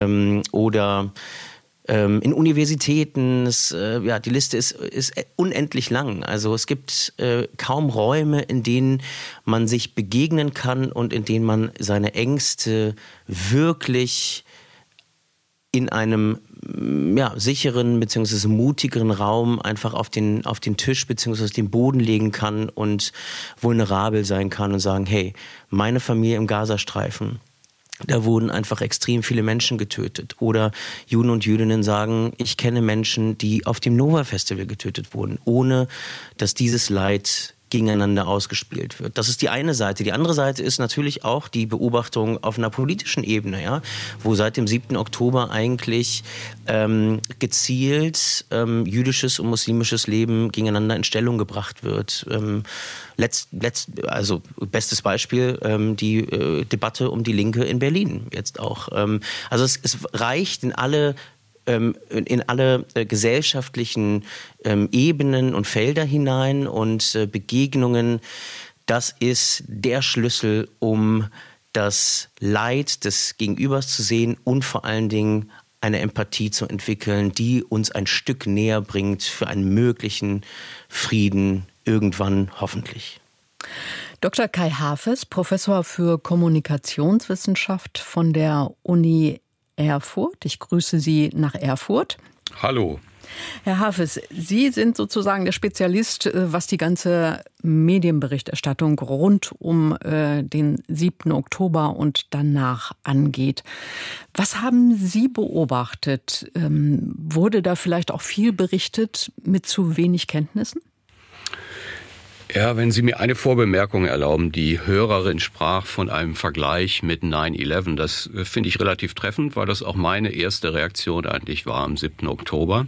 oder in Universitäten. Die Liste ist unendlich lang. Also es gibt kaum Räume, in denen man sich begegnen kann und in denen man seine Ängste wirklich in einem sicheren bzw. mutigeren Raum einfach auf den Tisch bzw. den Boden legen kann und vulnerabel sein kann und sagen, hey, meine Familie im Gazastreifen, da wurden einfach extrem viele Menschen getötet. Oder Juden und Jüdinnen sagen, ich kenne Menschen, die auf dem Nova-Festival getötet wurden, ohne dass dieses Leid gegeneinander ausgespielt wird. Das ist die eine Seite. Die andere Seite ist natürlich auch die Beobachtung auf einer politischen Ebene, ja, wo seit dem 7. Oktober eigentlich gezielt jüdisches und muslimisches Leben gegeneinander in Stellung gebracht wird. Also bestes Beispiel die Debatte um die Linke in Berlin jetzt auch. Also es reicht in alle gesellschaftlichen Ebenen und Felder hinein und Begegnungen. Das ist der Schlüssel, um das Leid des Gegenübers zu sehen und vor allen Dingen eine Empathie zu entwickeln, die uns ein Stück näher bringt für einen möglichen Frieden irgendwann hoffentlich. Dr. Kai Hafes, Professor für Kommunikationswissenschaft von der Uni Erfurt. Ich grüße Sie nach Erfurt. Hallo. Herr Hafes, Sie sind sozusagen der Spezialist, was die ganze Medienberichterstattung rund um den 7. Oktober und danach angeht. Was haben Sie beobachtet? Wurde da vielleicht auch viel berichtet mit zu wenig Kenntnissen? Ja, wenn Sie mir eine Vorbemerkung erlauben. Die Hörerin sprach von einem Vergleich mit 9/11. Das finde ich relativ treffend, weil das auch meine erste Reaktion eigentlich war am 7. Oktober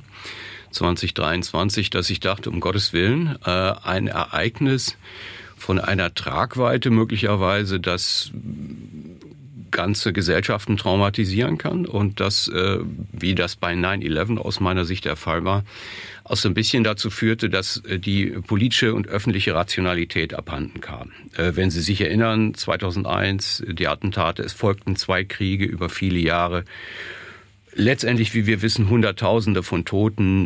2023, dass ich dachte, um Gottes Willen, ein Ereignis von einer Tragweite möglicherweise, das ganze Gesellschaften traumatisieren kann und das, wie das bei 9/11 aus meiner Sicht der Fall war, auch so ein bisschen dazu führte, dass die politische und öffentliche Rationalität abhanden kam. Wenn Sie sich erinnern, 2001, die Attentate, es folgten 2 Kriege über viele Jahre. Letztendlich, wie wir wissen, Hunderttausende von Toten,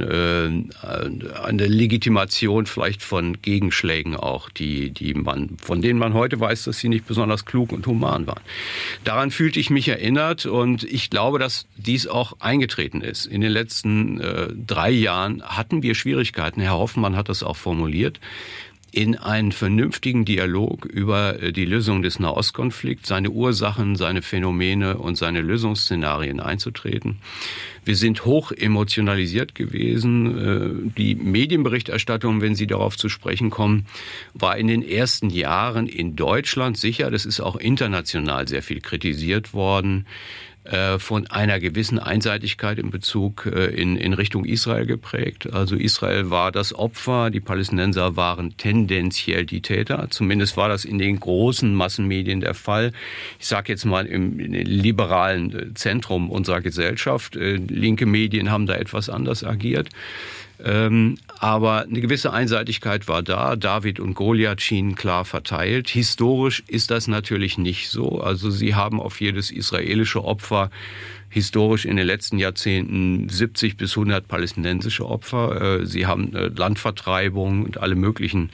eine Legitimation vielleicht von Gegenschlägen auch, von denen man heute weiß, dass sie nicht besonders klug und human waren. Daran fühlte ich mich erinnert und ich glaube, dass dies auch eingetreten ist. In den letzten 3 Jahren hatten wir Schwierigkeiten. Herr Hoffmann hat das auch formuliert, in einen vernünftigen Dialog über die Lösung des Nahostkonflikts, seine Ursachen, seine Phänomene und seine Lösungsszenarien einzutreten. Wir sind hoch emotionalisiert gewesen. Die Medienberichterstattung, wenn Sie darauf zu sprechen kommen, war in den ersten Jahren in Deutschland sicher, das ist auch international sehr viel kritisiert worden, von einer gewissen Einseitigkeit in Bezug in Richtung Israel geprägt. Also Israel war das Opfer, die Palästinenser waren tendenziell die Täter. Zumindest war das in den großen Massenmedien der Fall. Ich sage jetzt mal im liberalen Zentrum unserer Gesellschaft. Linke Medien haben da etwas anders agiert. Aber eine gewisse Einseitigkeit war da. David und Goliath schienen klar verteilt. Historisch ist das natürlich nicht so. Also sie haben auf jedes israelische Opfer historisch in den letzten Jahrzehnten 70 bis 100 palästinensische Opfer. Sie haben Landvertreibung und alle möglichen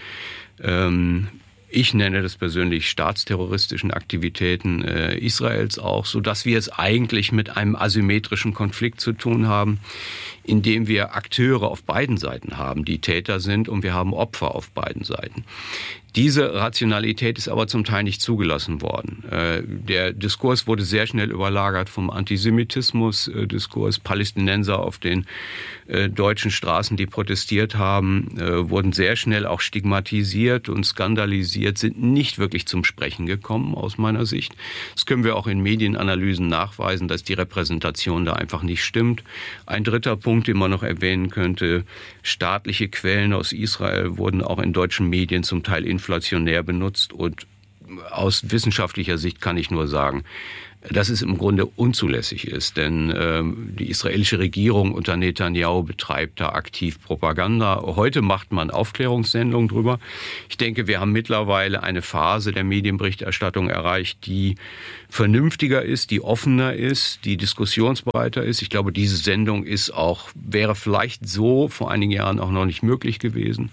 ich nenne das persönlich staatsterroristischen Aktivitäten Israels auch, sodass wir es eigentlich mit einem asymmetrischen Konflikt zu tun haben, in dem wir Akteure auf beiden Seiten haben, die Täter sind, und wir haben Opfer auf beiden Seiten. Diese Rationalität ist aber zum Teil nicht zugelassen worden. Der Diskurs wurde sehr schnell überlagert vom Antisemitismus-Diskurs. Palästinenser auf den deutschen Straßen, die protestiert haben, wurden sehr schnell auch stigmatisiert und skandalisiert, sind nicht wirklich zum Sprechen gekommen, aus meiner Sicht. Das können wir auch in Medienanalysen nachweisen, dass die Repräsentation da einfach nicht stimmt. Ein dritter Punkt, den man noch erwähnen könnte: staatliche Quellen aus Israel wurden auch in deutschen Medien zum Teil inflationär benutzt, und aus wissenschaftlicher Sicht kann ich nur sagen, dass es im Grunde unzulässig ist. Denn die israelische Regierung unter Netanyahu betreibt da aktiv Propaganda. Heute macht man Aufklärungssendungen drüber. Ich denke, wir haben mittlerweile eine Phase der Medienberichterstattung erreicht, die vernünftiger ist, die offener ist, die diskussionsbereiter ist. Ich glaube, diese Sendung wäre vielleicht so vor einigen Jahren auch noch nicht möglich gewesen.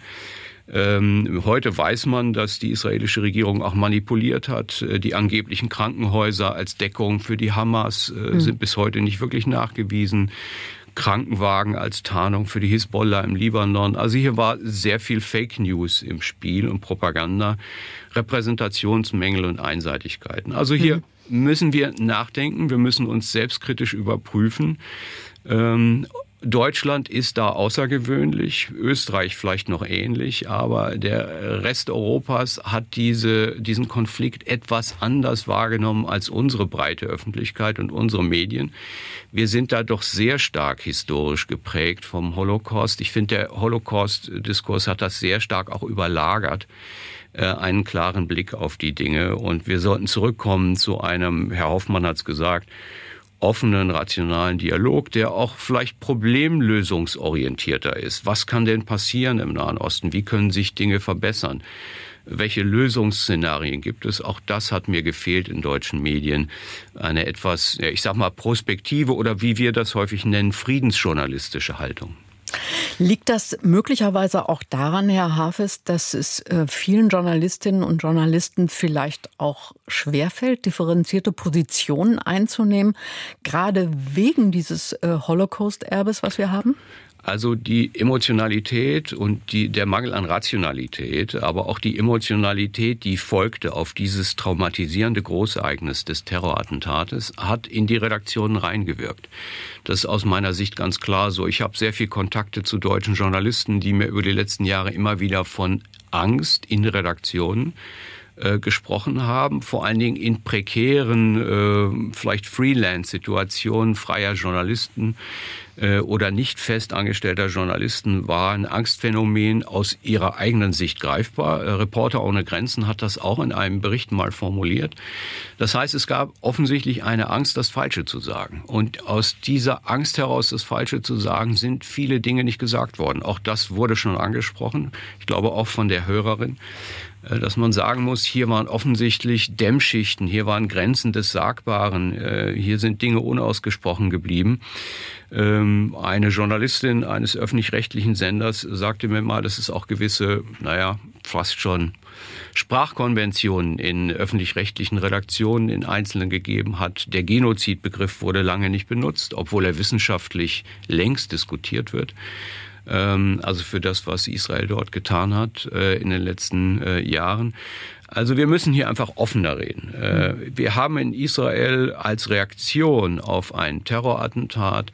Heute weiß man, dass die israelische Regierung auch manipuliert hat. Die angeblichen Krankenhäuser als Deckung für die Hamas sind bis heute nicht wirklich nachgewiesen. Krankenwagen als Tarnung für die Hisbollah im Libanon. Also hier war sehr viel Fake News im Spiel und Propaganda, Repräsentationsmängel und Einseitigkeiten. Also hier müssen wir nachdenken, wir müssen uns selbstkritisch überprüfen. Deutschland ist da außergewöhnlich, Österreich vielleicht noch ähnlich, aber der Rest Europas hat diesen Konflikt etwas anders wahrgenommen als unsere breite Öffentlichkeit und unsere Medien. Wir sind da doch sehr stark historisch geprägt vom Holocaust. Ich finde, der Holocaust-Diskurs hat das sehr stark auch überlagert, einen klaren Blick auf die Dinge. Und wir sollten zurückkommen zu einem, Herr Hoffmann hat es gesagt, offenen, rationalen Dialog, der auch vielleicht problemlösungsorientierter ist. Was kann denn passieren im Nahen Osten? Wie können sich Dinge verbessern? Welche Lösungsszenarien gibt es? Auch das hat mir gefehlt in deutschen Medien. Eine etwas, ich sag mal, prospektive oder wie wir das häufig nennen, friedensjournalistische Haltung. Liegt das möglicherweise auch daran, Herr Hafes, dass es vielen Journalistinnen und Journalisten vielleicht auch schwerfällt, differenzierte Positionen einzunehmen, gerade wegen dieses Holocaust-Erbes, was wir haben? Also die Emotionalität und der Mangel an Rationalität, aber auch die Emotionalität, die folgte auf dieses traumatisierende Großereignis des Terrorattentates, hat in die Redaktionen reingewirkt. Das ist aus meiner Sicht ganz klar so. Ich habe sehr viel Kontakte zu deutschen Journalisten, die mir über die letzten Jahre immer wieder von Angst in Redaktionen gesprochen haben, vor allen Dingen in prekären, vielleicht Freelance-Situationen freier Journalisten oder nicht fest angestellter Journalisten war ein Angstphänomen aus ihrer eigenen Sicht greifbar. Reporter ohne Grenzen hat das auch in einem Bericht mal formuliert. Das heißt, es gab offensichtlich eine Angst, das Falsche zu sagen. Und aus dieser Angst heraus, das Falsche zu sagen, sind viele Dinge nicht gesagt worden. Auch das wurde schon angesprochen. Ich glaube auch von der Hörerin, dass man sagen muss, hier waren offensichtlich Dämmschichten, hier waren Grenzen des Sagbaren, hier sind Dinge unausgesprochen geblieben. Eine Journalistin eines öffentlich-rechtlichen Senders sagte mir mal, dass es auch gewisse, fast schon Sprachkonventionen in öffentlich-rechtlichen Redaktionen in Einzelnen gegeben hat. Der Genozidbegriff wurde lange nicht benutzt, obwohl er wissenschaftlich längst diskutiert wird. Also für das, was Israel dort getan hat in den letzten Jahren. Also wir müssen hier einfach offener reden. Wir haben in Israel als Reaktion auf ein Terrorattentat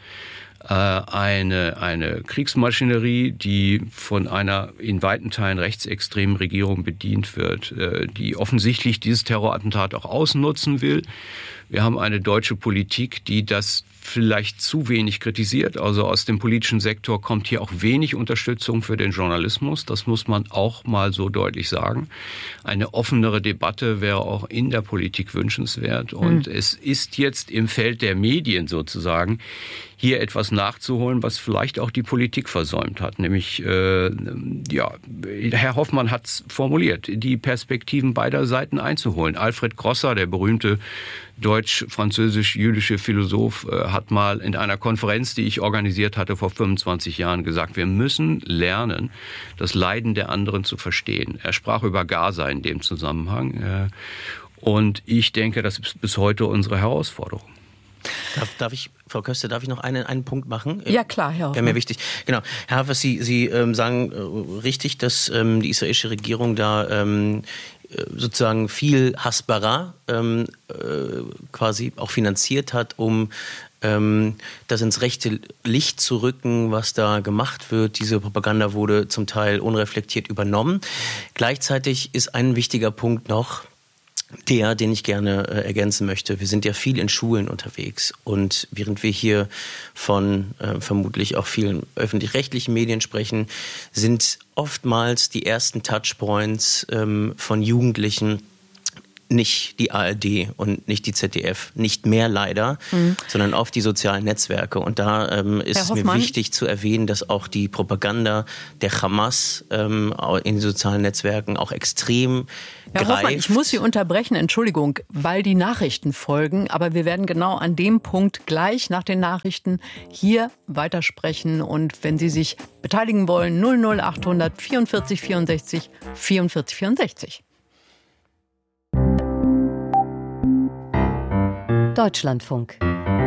eine Kriegsmaschinerie, die von einer in weiten Teilen rechtsextremen Regierung bedient wird, die offensichtlich dieses Terrorattentat auch ausnutzen will. Wir haben eine deutsche Politik, die das vielleicht zu wenig kritisiert. Also aus dem politischen Sektor kommt hier auch wenig Unterstützung für den Journalismus. Das muss man auch mal so deutlich sagen. Eine offenere Debatte wäre auch in der Politik wünschenswert. Und es ist jetzt im Feld der Medien sozusagen hier etwas nachzuholen, was vielleicht auch die Politik versäumt hat. Nämlich, Herr Hoffmann hat es formuliert, die Perspektiven beider Seiten einzuholen. Alfred Grosser, der berühmte deutsch-französisch-jüdische Philosoph, hat mal in einer Konferenz, die ich organisiert hatte vor 25 Jahren, gesagt, wir müssen lernen, das Leiden der anderen zu verstehen. Er sprach über Gaza in dem Zusammenhang. Und ich denke, das ist bis heute unsere Herausforderung. Frau Köster, darf ich noch einen Punkt machen? Ja, klar, Herr Hoffmann. Wäre mir wichtig. Genau. Herr Hafes, Sie sagen richtig, dass die israelische Regierung da sozusagen viel Hasbara quasi auch finanziert hat, um das ins rechte Licht zu rücken, was da gemacht wird. Diese Propaganda wurde zum Teil unreflektiert übernommen. Gleichzeitig ist ein wichtiger Punkt noch, den ich gerne ergänzen möchte. Wir sind ja viel in Schulen unterwegs und während wir hier von vermutlich auch vielen öffentlich-rechtlichen Medien sprechen, sind oftmals die ersten Touchpoints von Jugendlichen nicht die ARD und nicht die ZDF, nicht mehr leider, sondern auf die sozialen Netzwerke. Und da ist es mir wichtig zu erwähnen, dass auch die Propaganda der Hamas in den sozialen Netzwerken auch extrem Herr Hoffmann, ich muss Sie unterbrechen, Entschuldigung, weil die Nachrichten folgen. Aber wir werden genau an dem Punkt gleich nach den Nachrichten hier weitersprechen. Und wenn Sie sich beteiligen wollen, 00800 44 64 44 64. Deutschlandfunk.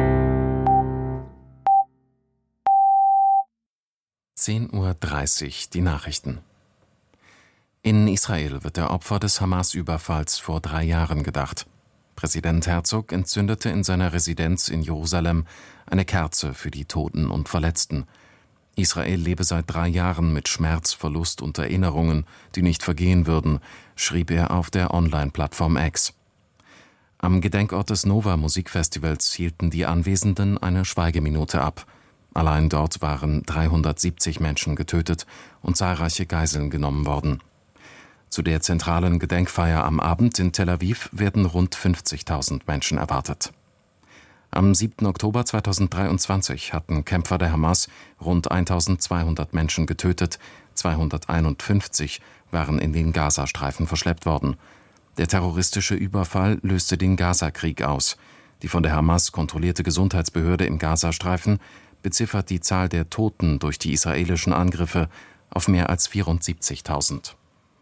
10:30 Uhr, die Nachrichten. In Israel wird der Opfer des Hamas-Überfalls vor 3 Jahren gedacht. Präsident Herzog entzündete in seiner Residenz in Jerusalem eine Kerze für die Toten und Verletzten. Israel lebe seit 3 Jahren mit Schmerz, Verlust und Erinnerungen, die nicht vergehen würden, schrieb er auf der Online-Plattform X. Am Gedenkort des Nova Musikfestivals hielten die Anwesenden eine Schweigeminute ab. Allein dort waren 370 Menschen getötet und zahlreiche Geiseln genommen worden. Zu der zentralen Gedenkfeier am Abend in Tel Aviv werden rund 50.000 Menschen erwartet. Am 7. Oktober 2023 hatten Kämpfer der Hamas rund 1.200 Menschen getötet, 251 waren in den Gazastreifen verschleppt worden. Der terroristische Überfall löste den Gaza-Krieg aus. Die von der Hamas kontrollierte Gesundheitsbehörde im Gazastreifen beziffert die Zahl der Toten durch die israelischen Angriffe auf mehr als 74.000.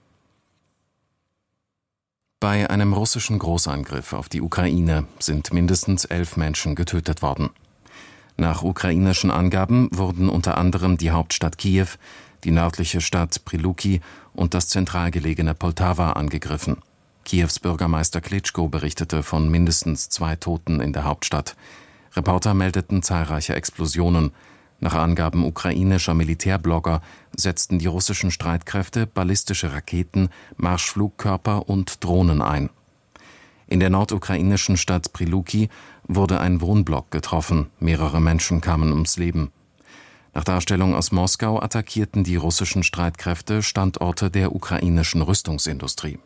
Bei einem russischen Großangriff auf die Ukraine sind mindestens 11 Menschen getötet worden. Nach ukrainischen Angaben wurden unter anderem die Hauptstadt Kiew, die nördliche Stadt Pryluki und das zentral gelegene Poltawa angegriffen. Kiews Bürgermeister Klitschko berichtete von mindestens 2 Toten in der Hauptstadt. Reporter meldeten zahlreiche Explosionen. Nach Angaben ukrainischer Militärblogger setzten die russischen Streitkräfte ballistische Raketen, Marschflugkörper und Drohnen ein. In der nordukrainischen Stadt Pryluki wurde ein Wohnblock getroffen. Mehrere Menschen kamen ums Leben. Nach Darstellung aus Moskau attackierten die russischen Streitkräfte Standorte der ukrainischen Rüstungsindustrie.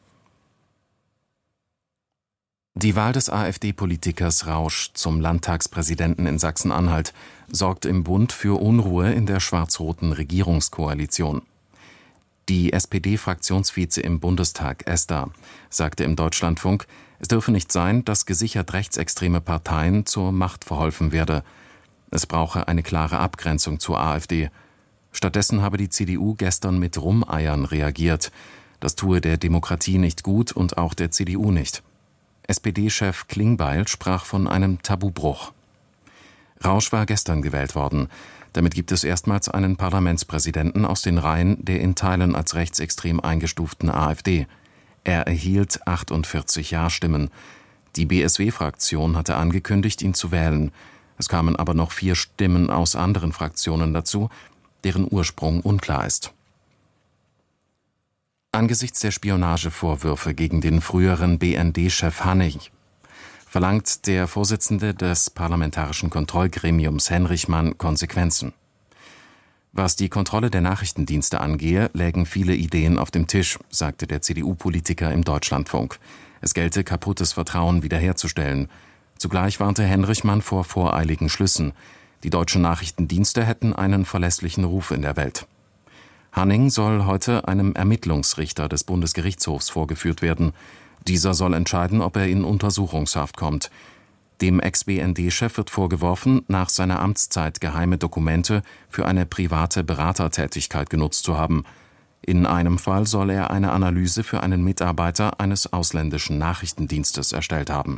Die Wahl des AfD-Politikers Rausch zum Landtagspräsidenten in Sachsen-Anhalt sorgt im Bund für Unruhe in der schwarz-roten Regierungskoalition. Die SPD-Fraktionsvize im Bundestag, Esther, sagte im Deutschlandfunk, es dürfe nicht sein, dass gesichert rechtsextreme Parteien zur Macht verholfen werde. Es brauche eine klare Abgrenzung zur AfD. Stattdessen habe die CDU gestern mit Rumeiern reagiert. Das tue der Demokratie nicht gut und auch der CDU nicht. SPD-Chef Klingbeil sprach von einem Tabubruch. Rausch war gestern gewählt worden. Damit gibt es erstmals einen Parlamentspräsidenten aus den Reihen der in Teilen als rechtsextrem eingestuften AfD. Er erhielt 48 Ja-Stimmen. Die BSW-Fraktion hatte angekündigt, ihn zu wählen. Es kamen aber noch 4 Stimmen aus anderen Fraktionen dazu, deren Ursprung unklar ist. Angesichts der Spionagevorwürfe gegen den früheren BND-Chef Hanning verlangt der Vorsitzende des Parlamentarischen Kontrollgremiums Henrichmann Konsequenzen. Was die Kontrolle der Nachrichtendienste angehe, lägen viele Ideen auf dem Tisch, sagte der CDU-Politiker im Deutschlandfunk. Es gelte, kaputtes Vertrauen wiederherzustellen. Zugleich warnte Henrichmann vor voreiligen Schlüssen. Die deutschen Nachrichtendienste hätten einen verlässlichen Ruf in der Welt. Hanning soll heute einem Ermittlungsrichter des Bundesgerichtshofs vorgeführt werden. Dieser soll entscheiden, ob er in Untersuchungshaft kommt. Dem Ex-BND-Chef wird vorgeworfen, nach seiner Amtszeit geheime Dokumente für eine private Beratertätigkeit genutzt zu haben. In einem Fall soll er eine Analyse für einen Mitarbeiter eines ausländischen Nachrichtendienstes erstellt haben.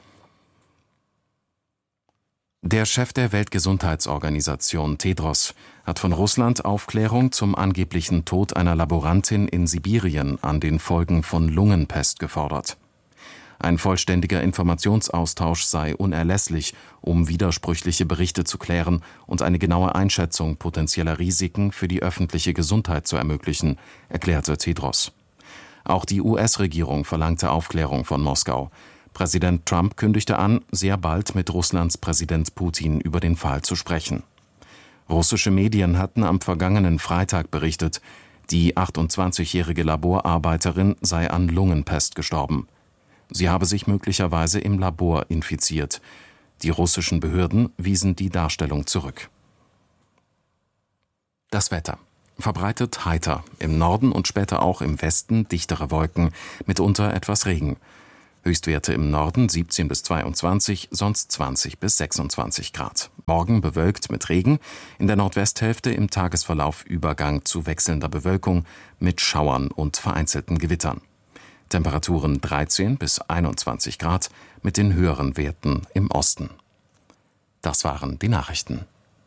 Der Chef der Weltgesundheitsorganisation, Tedros, hat von Russland Aufklärung zum angeblichen Tod einer Laborantin in Sibirien an den Folgen von Lungenpest gefordert. Ein vollständiger Informationsaustausch sei unerlässlich, um widersprüchliche Berichte zu klären und eine genaue Einschätzung potenzieller Risiken für die öffentliche Gesundheit zu ermöglichen, erklärte Tedros. Auch die US-Regierung verlangte Aufklärung von Moskau. Präsident Trump kündigte an, sehr bald mit Russlands Präsident Putin über den Fall zu sprechen. Russische Medien hatten am vergangenen Freitag berichtet, die 28-jährige Laborarbeiterin sei an Lungenpest gestorben. Sie habe sich möglicherweise im Labor infiziert. Die russischen Behörden wiesen die Darstellung zurück. Das Wetter. Verbreitet heiter, im Norden und später auch im Westen dichtere Wolken, mitunter etwas Regen. Höchstwerte im Norden 17 bis 22, sonst 20 bis 26 Grad. Morgen bewölkt mit Regen, in der Nordwesthälfte im Tagesverlauf Übergang zu wechselnder Bewölkung mit Schauern und vereinzelten Gewittern. Temperaturen 13 bis 21 Grad mit den höheren Werten im Osten. Das waren die Nachrichten.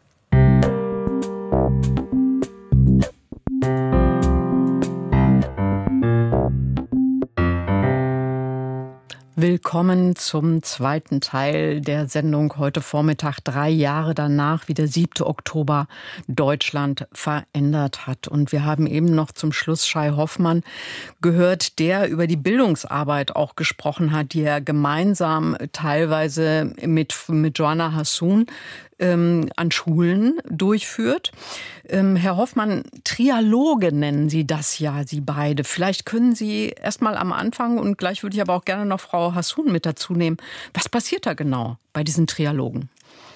Willkommen zum zweiten Teil der Sendung heute Vormittag, 3 Jahre danach, wie der 7. Oktober Deutschland verändert hat. Und wir haben eben noch zum Schluss Shai Hoffmann gehört, der über die Bildungsarbeit auch gesprochen hat, die er gemeinsam teilweise mit Joanna Hassoun an Schulen durchführt. Herr Hoffmann, Trialoge nennen Sie das ja, Sie beide. Vielleicht können Sie erst mal am Anfang, und gleich würde ich aber auch gerne noch Frau Hassoun mit dazu nehmen. Was passiert da genau bei diesen Trialogen?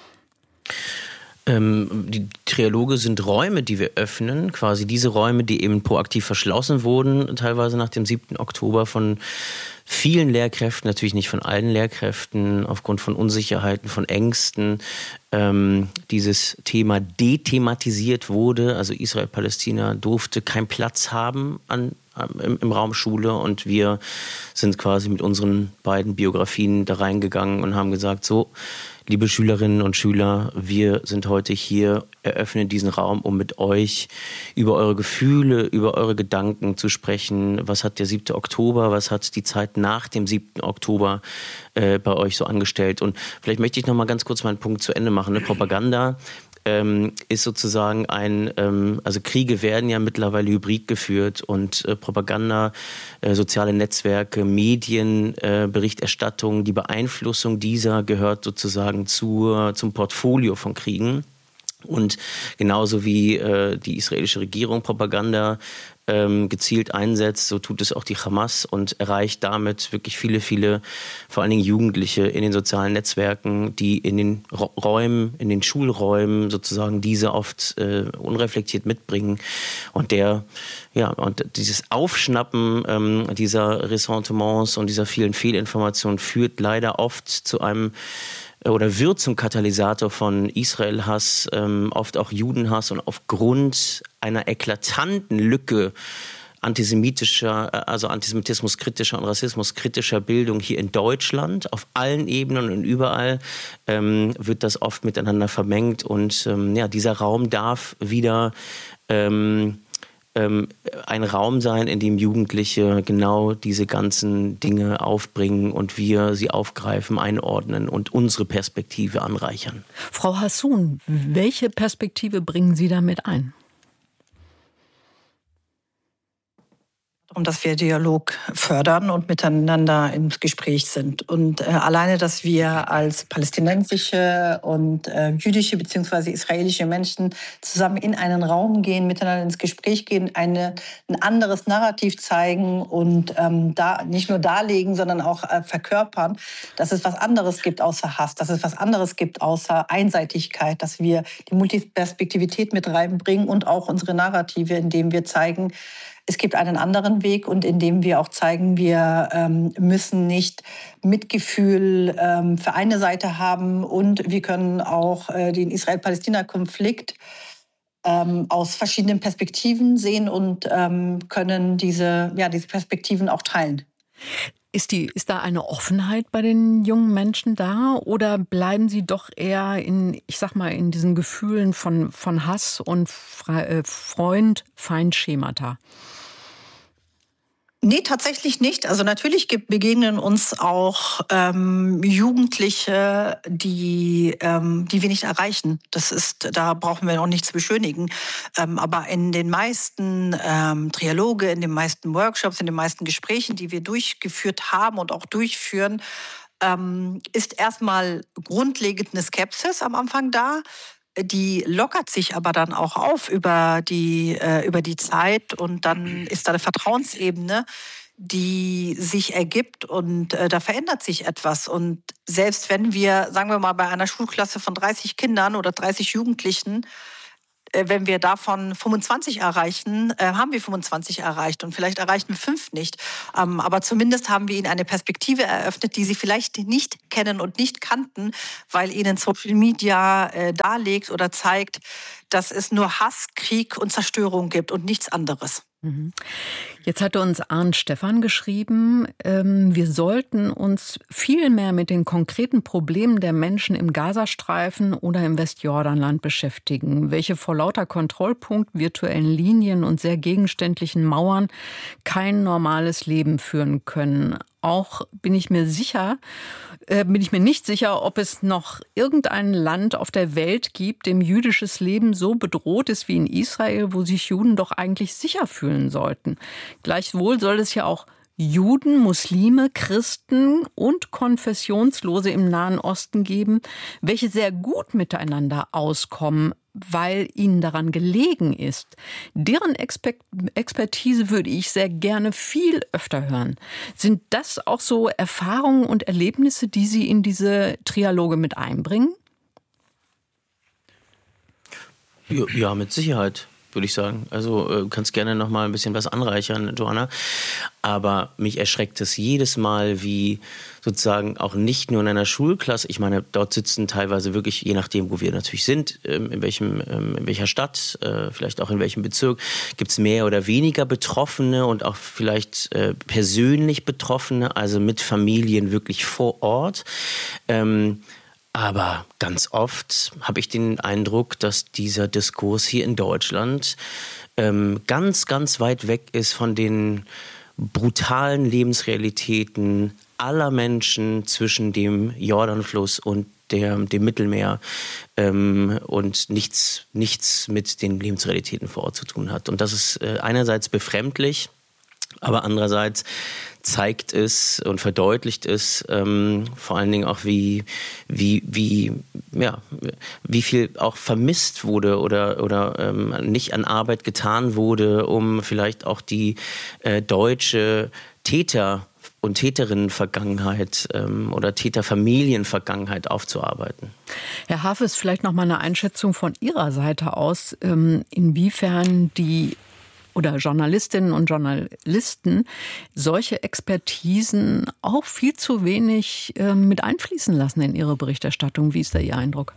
Die Trialoge sind Räume, die wir öffnen, quasi diese Räume, die eben proaktiv verschlossen wurden, teilweise nach dem 7. Oktober von vielen Lehrkräften, natürlich nicht von allen Lehrkräften, aufgrund von Unsicherheiten, von Ängsten, dieses Thema dethematisiert wurde. Also Israel-Palästina durfte keinen Platz haben im Raum Schule, und wir sind quasi mit unseren beiden Biografien da reingegangen und haben gesagt, so, liebe Schülerinnen und Schüler, wir sind heute hier, eröffnen diesen Raum, um mit euch über eure Gefühle, über eure Gedanken zu sprechen. Was hat der 7. Oktober, was hat die Zeit nach dem 7. Oktober bei euch so angestellt? Und vielleicht möchte ich noch mal ganz kurz meinen Punkt zu Ende machen. Propaganda ist sozusagen also Kriege werden ja mittlerweile hybrid geführt, und Propaganda, soziale Netzwerke, Medien, Berichterstattung, die Beeinflussung dieser gehört sozusagen zum Portfolio von Kriegen. Und genauso wie die israelische Regierung Propaganda gezielt einsetzt, so tut es auch die Hamas und erreicht damit wirklich viele, viele, vor allen Dingen Jugendliche in den sozialen Netzwerken, die in den Räumen, in den Schulräumen sozusagen diese oft unreflektiert mitbringen. Und dieses Aufschnappen dieser Ressentiments und dieser vielen Fehlinformationen führt leider oft zu einem oder wird zum Katalysator von Israel-Hass, oft auch Judenhass, und aufgrund einer eklatanten Lücke antisemitismuskritischer und rassismuskritischer Bildung hier in Deutschland, auf allen Ebenen und überall, wird das oft miteinander vermengt, und dieser Raum darf wieder ein Raum sein, in dem Jugendliche genau diese ganzen Dinge aufbringen und wir sie aufgreifen, einordnen und unsere Perspektive anreichern. Frau Hassoun, welche Perspektive bringen Sie damit ein? Dass wir Dialog fördern und miteinander im Gespräch sind. Und alleine, dass wir als palästinensische und jüdische bzw. israelische Menschen zusammen in einen Raum gehen, miteinander ins Gespräch gehen, ein anderes Narrativ zeigen und da nicht nur darlegen, sondern auch verkörpern, dass es was anderes gibt außer Hass, dass es was anderes gibt außer Einseitigkeit, dass wir die Multiperspektivität mit reinbringen und auch unsere Narrative, indem wir zeigen, es gibt einen anderen Weg, und indem wir auch zeigen, wir müssen nicht Mitgefühl für eine Seite haben, und wir können auch den Israel-Palästina-Konflikt aus verschiedenen Perspektiven sehen und können diese Perspektiven auch teilen. Ist da eine Offenheit bei den jungen Menschen da, oder bleiben sie doch eher in diesen Gefühlen von Hass und Freund-Feind-Schemata? Nee, tatsächlich nicht. Also natürlich begegnen uns auch Jugendliche, die wir nicht erreichen. Da brauchen wir noch nichts beschönigen. Aber in den meisten Trialoge, in den meisten Workshops, in den meisten Gesprächen, die wir durchgeführt haben und auch durchführen, ist erstmal grundlegend eine Skepsis am Anfang da. Die lockert sich aber dann auch auf über die Zeit, und dann ist da eine Vertrauensebene, die sich ergibt und da verändert sich etwas. Und selbst wenn wir, sagen wir mal, bei einer Schulklasse von 30 Kindern oder 30 Jugendlichen, wenn wir davon 25 erreichen, haben wir 25 erreicht und vielleicht erreichen wir 5 nicht. Aber zumindest haben wir ihnen eine Perspektive eröffnet, die sie vielleicht nicht kennen und nicht kannten, weil ihnen Social Media darlegt oder zeigt, dass es nur Hass, Krieg und Zerstörung gibt und nichts anderes. Jetzt hatte uns Arndt Stephan geschrieben, wir sollten uns viel mehr mit den konkreten Problemen der Menschen im Gazastreifen oder im Westjordanland beschäftigen, welche vor lauter Kontrollpunkt, virtuellen Linien und sehr gegenständlichen Mauern kein normales Leben führen können. Auch bin ich mir nicht sicher, ob es noch irgendein Land auf der Welt gibt, dem jüdisches Leben so bedroht ist wie in Israel, wo sich Juden doch eigentlich sicher fühlen sollten. Gleichwohl soll es ja auch Juden, Muslime, Christen und Konfessionslose im Nahen Osten geben, welche sehr gut miteinander auskommen, weil ihnen daran gelegen ist. Deren Expertise würde ich sehr gerne viel öfter hören. Sind das auch so Erfahrungen und Erlebnisse, die Sie in diese Trialoge mit einbringen? Ja, mit Sicherheit, würde ich sagen. Also du kannst gerne noch mal ein bisschen was anreichern, Joanna. Aber mich erschreckt es jedes Mal, wie sozusagen auch nicht nur in einer Schulklasse, ich meine, dort sitzen teilweise wirklich, je nachdem, wo wir natürlich sind, in welcher Stadt, vielleicht auch in welchem Bezirk, gibt es mehr oder weniger Betroffene und auch vielleicht persönlich Betroffene, also mit Familien wirklich vor Ort. Aber ganz oft habe ich den Eindruck, dass dieser Diskurs hier in Deutschland ganz, ganz weit weg ist von den brutalen Lebensrealitäten aller Menschen zwischen dem Jordanfluss und dem Mittelmeer und nichts mit den Lebensrealitäten vor Ort zu tun hat. Und das ist einerseits befremdlich, aber andererseits zeigt es und verdeutlicht es vor allen Dingen auch, wie viel auch vermisst wurde oder nicht an Arbeit getan wurde, um vielleicht auch die deutsche Täter- und Täterinnen-Vergangenheit oder Täterfamilien-Vergangenheit aufzuarbeiten. Herr Hafes, vielleicht noch mal eine Einschätzung von Ihrer Seite aus, inwiefern die oder Journalistinnen und Journalisten solche Expertisen auch viel zu wenig mit einfließen lassen in ihre Berichterstattung. Wie ist da Ihr Eindruck?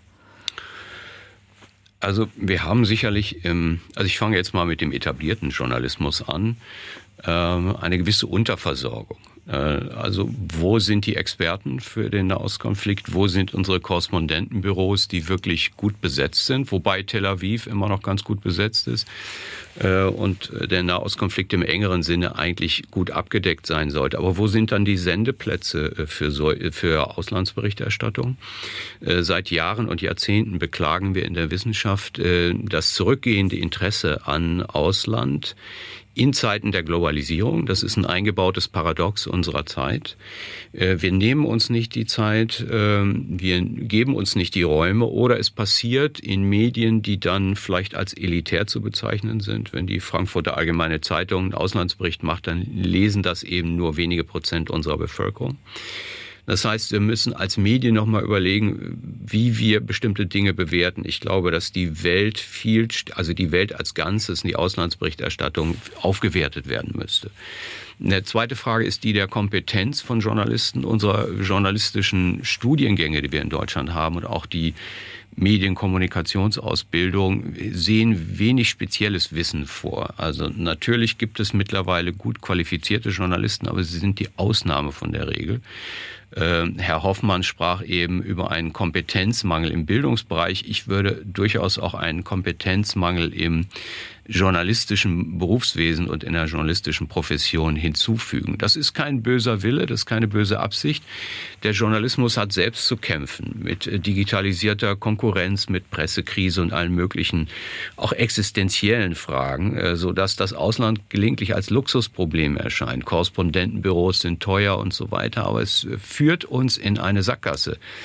Also wir haben sicherlich, also ich fange jetzt mal mit dem etablierten Journalismus an, eine gewisse Unterversorgung. Also wo sind die Experten für den Nahostkonflikt? Wo sind unsere Korrespondentenbüros, die wirklich gut besetzt sind? Wobei Tel Aviv immer noch ganz gut besetzt ist und der Nahostkonflikt im engeren Sinne eigentlich gut abgedeckt sein sollte. Aber wo sind dann die Sendeplätze für Auslandsberichterstattung? Seit Jahren und Jahrzehnten beklagen wir in der Wissenschaft das zurückgehende Interesse an Ausland in Zeiten der Globalisierung. Das ist ein eingebautes Paradox unserer Zeit. Wir nehmen uns nicht die Zeit, wir geben uns nicht die Räume oder es passiert in Medien, die dann vielleicht als elitär zu bezeichnen sind. Wenn die Frankfurter Allgemeine Zeitung einen Auslandsbericht macht, dann lesen das eben nur wenige Prozent unserer Bevölkerung. Das heißt, wir müssen als Medien nochmal überlegen, wie wir bestimmte Dinge bewerten. Ich glaube, dass die Welt die Welt als Ganzes, die Auslandsberichterstattung aufgewertet werden müsste. Eine zweite Frage ist die der Kompetenz von Journalisten, unserer journalistischen Studiengänge, die wir in Deutschland haben und auch die Medienkommunikationsausbildung sehen wenig spezielles Wissen vor. Also natürlich gibt es mittlerweile gut qualifizierte Journalisten, aber sie sind die Ausnahme von der Regel. Herr Hoffmann sprach eben über einen Kompetenzmangel im Bildungsbereich. Ich würde durchaus auch einen Kompetenzmangel im journalistischen Berufswesen und in der journalistischen Profession hinzufügen. Das ist kein böser Wille, das ist keine böse Absicht. Der Journalismus hat selbst zu kämpfen mit digitalisierter Konkurrenz, mit Pressekrise und allen möglichen, auch existenziellen Fragen, sodass das Ausland gelegentlich als Luxusproblem erscheint. Korrespondentenbüros sind teuer und so weiter, aber es führt uns in eine Sackgasse.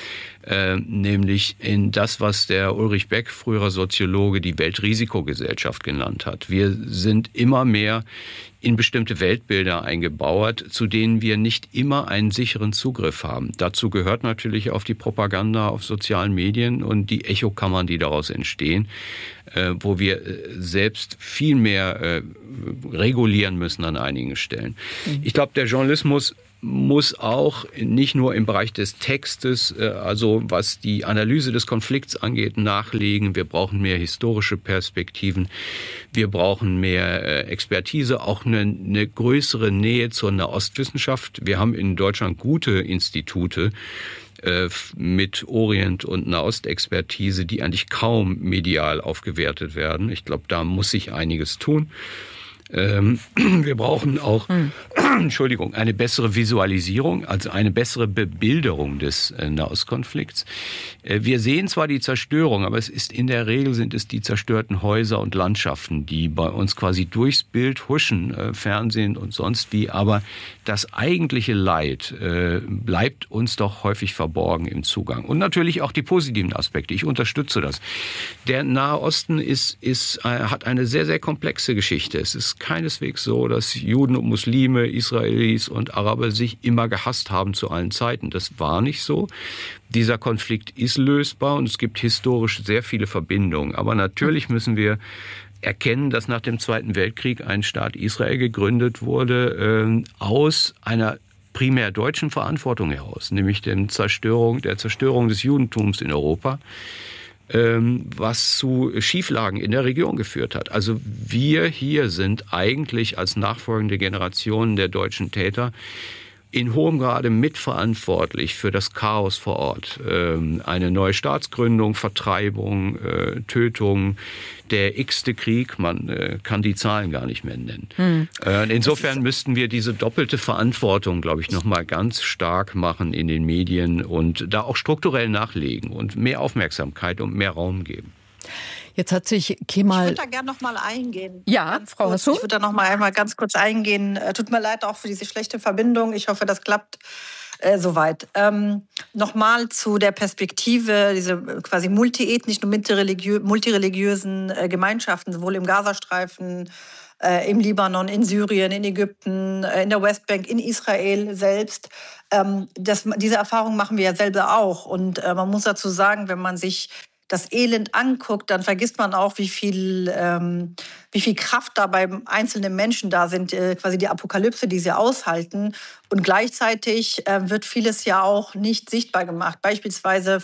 nämlich in das, was der Ulrich Beck, früherer Soziologe, die Weltrisikogesellschaft genannt hat. Wir sind immer mehr in bestimmte Weltbilder eingebauert, zu denen wir nicht immer einen sicheren Zugriff haben. Dazu gehört natürlich auch die Propaganda auf sozialen Medien und die Echokammern, die daraus entstehen, wo wir selbst viel mehr regulieren müssen an einigen Stellen. Ich glaube, der Journalismus muss auch nicht nur im Bereich des Textes, also was die Analyse des Konflikts angeht, nachlegen. Wir brauchen mehr historische Perspektiven. Wir brauchen mehr Expertise, auch eine größere Nähe zur Nahostwissenschaft. Wir haben in Deutschland gute Institute mit Orient- und Nahostexpertise, die eigentlich kaum medial aufgewertet werden. Ich glaube, da muss sich einiges tun. Wir brauchen auch, eine bessere Visualisierung, also eine bessere Bebilderung des Nahostkonflikts. Wir sehen zwar die Zerstörung, aber in der Regel sind es die zerstörten Häuser und Landschaften, die bei uns quasi durchs Bild huschen, Fernsehen und sonst wie, aber das eigentliche Leid bleibt uns doch häufig verborgen im Zugang. Und natürlich auch die positiven Aspekte. Ich unterstütze das. Der Nahe Osten hat eine sehr, sehr komplexe Geschichte. Es ist keineswegs so, dass Juden und Muslime, Israelis und Araber sich immer gehasst haben zu allen Zeiten. Das war nicht so. Dieser Konflikt ist lösbar und es gibt historisch sehr viele Verbindungen. Aber natürlich müssen wir erkennen, dass nach dem Zweiten Weltkrieg ein Staat Israel gegründet wurde, aus einer primär deutschen Verantwortung heraus, nämlich der Zerstörung des Judentums in Europa, was zu Schieflagen in der Region geführt hat. Also wir hier sind eigentlich als nachfolgende Generationen der deutschen Täter in hohem Grade mitverantwortlich für das Chaos vor Ort. Eine neue Staatsgründung, Vertreibung, Tötung, der x-te Krieg, man kann die Zahlen gar nicht mehr nennen. Insofern müssten wir diese doppelte Verantwortung, glaube ich, noch mal ganz stark machen in den Medien und da auch strukturell nachlegen und mehr Aufmerksamkeit und mehr Raum geben. Jetzt hat sich Kemal... Ich würde da gerne noch mal eingehen. Ja, Frau Hassoun? Ich würde da noch mal einmal ganz kurz eingehen. Tut mir leid auch für diese schlechte Verbindung. Ich hoffe, das klappt soweit. Nochmal zu der Perspektive, diese quasi multiethnischen und multireligiösen Gemeinschaften, sowohl im Gazastreifen, im Libanon, in Syrien, in Ägypten, in der Westbank, in Israel selbst. Diese Erfahrung machen wir ja selber auch. Und man muss dazu sagen, wenn man sich das Elend anguckt, dann vergisst man auch, wie viel Kraft da beim einzelnen Menschen da sind, quasi die Apokalypse, die sie aushalten. Und gleichzeitig wird vieles ja auch nicht sichtbar gemacht. Beispielsweise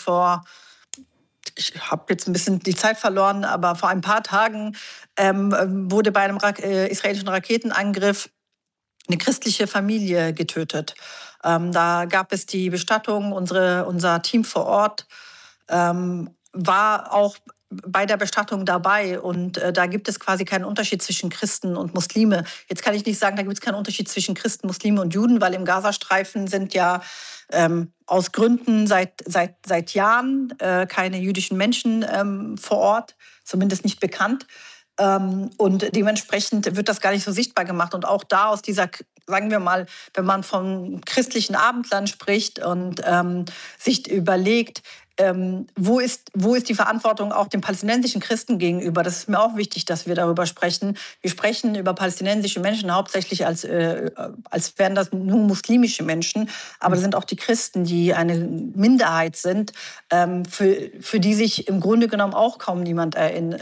ich habe jetzt ein bisschen die Zeit verloren, aber vor ein paar Tagen wurde bei einem israelischen Raketenangriff eine christliche Familie getötet. Da gab es die Bestattung, unser Team vor Ort war auch bei der Bestattung dabei. Und da gibt es quasi keinen Unterschied zwischen Christen und Muslime. Jetzt kann ich nicht sagen, da gibt es keinen Unterschied zwischen Christen, Muslime und Juden, weil im Gazastreifen sind ja aus Gründen seit Jahren keine jüdischen Menschen vor Ort, zumindest nicht bekannt. Und dementsprechend wird das gar nicht so sichtbar gemacht. Und auch da aus dieser, sagen wir mal, wenn man vom christlichen Abendland spricht und sich überlegt, wo ist die Verantwortung auch den palästinensischen Christen gegenüber? Das ist mir auch wichtig, dass wir darüber sprechen. Wir sprechen über palästinensische Menschen hauptsächlich als wären das nur muslimische Menschen. Aber das sind auch die Christen, die eine Minderheit sind, für die sich im Grunde genommen auch kaum niemand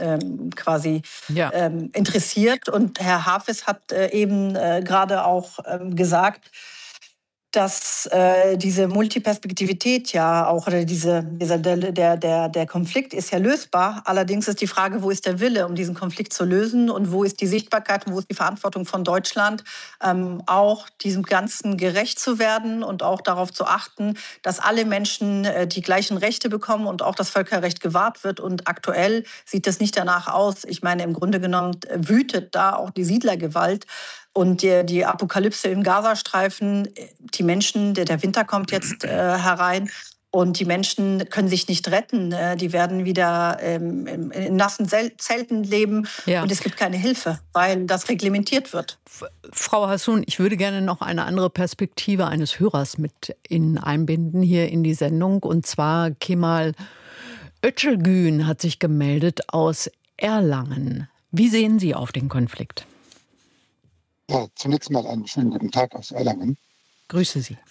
interessiert. Und Herr Hafez hat eben gerade auch gesagt, dass diese Multiperspektivität ja auch, oder der Konflikt ist ja lösbar. Allerdings ist die Frage, wo ist der Wille, um diesen Konflikt zu lösen, und wo ist die Sichtbarkeit und wo ist die Verantwortung von Deutschland, auch diesem Ganzen gerecht zu werden und auch darauf zu achten, dass alle Menschen die gleichen Rechte bekommen und auch das Völkerrecht gewahrt wird. Und aktuell sieht das nicht danach aus. Ich meine, im Grunde genommen wütet da auch die Siedlergewalt. Und die Apokalypse im Gazastreifen, die Menschen, der Winter kommt jetzt herein. Und die Menschen können sich nicht retten. Die werden wieder in nassen Zelten leben. Ja. Und es gibt keine Hilfe, weil das reglementiert wird. Frau Hassoun, ich würde gerne noch eine andere Perspektive eines Hörers mit einbinden hier in die Sendung. Und zwar Kemal Öcalgün hat sich gemeldet aus Erlangen. Wie sehen Sie auf den Konflikt? Ja, zunächst mal einen schönen guten Tag aus Erlangen. Grüße Sie.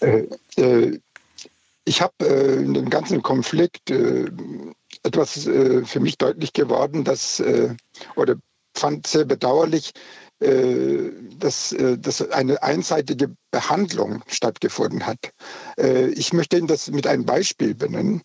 Ich habe in dem ganzen Konflikt etwas für mich deutlich geworden, oder fand sehr bedauerlich, dass eine einseitige Behandlung stattgefunden hat. Ich möchte Ihnen das mit einem Beispiel benennen.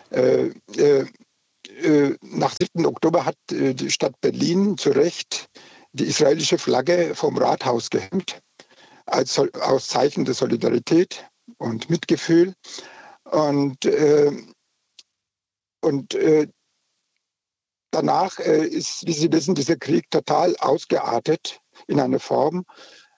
Nach 7. Oktober hat die Stadt Berlin zu Recht die israelische Flagge vom Rathaus gehängt, aus Zeichen der Solidarität und Mitgefühl. Und danach ist, wie Sie wissen, dieser Krieg total ausgeartet in eine Form.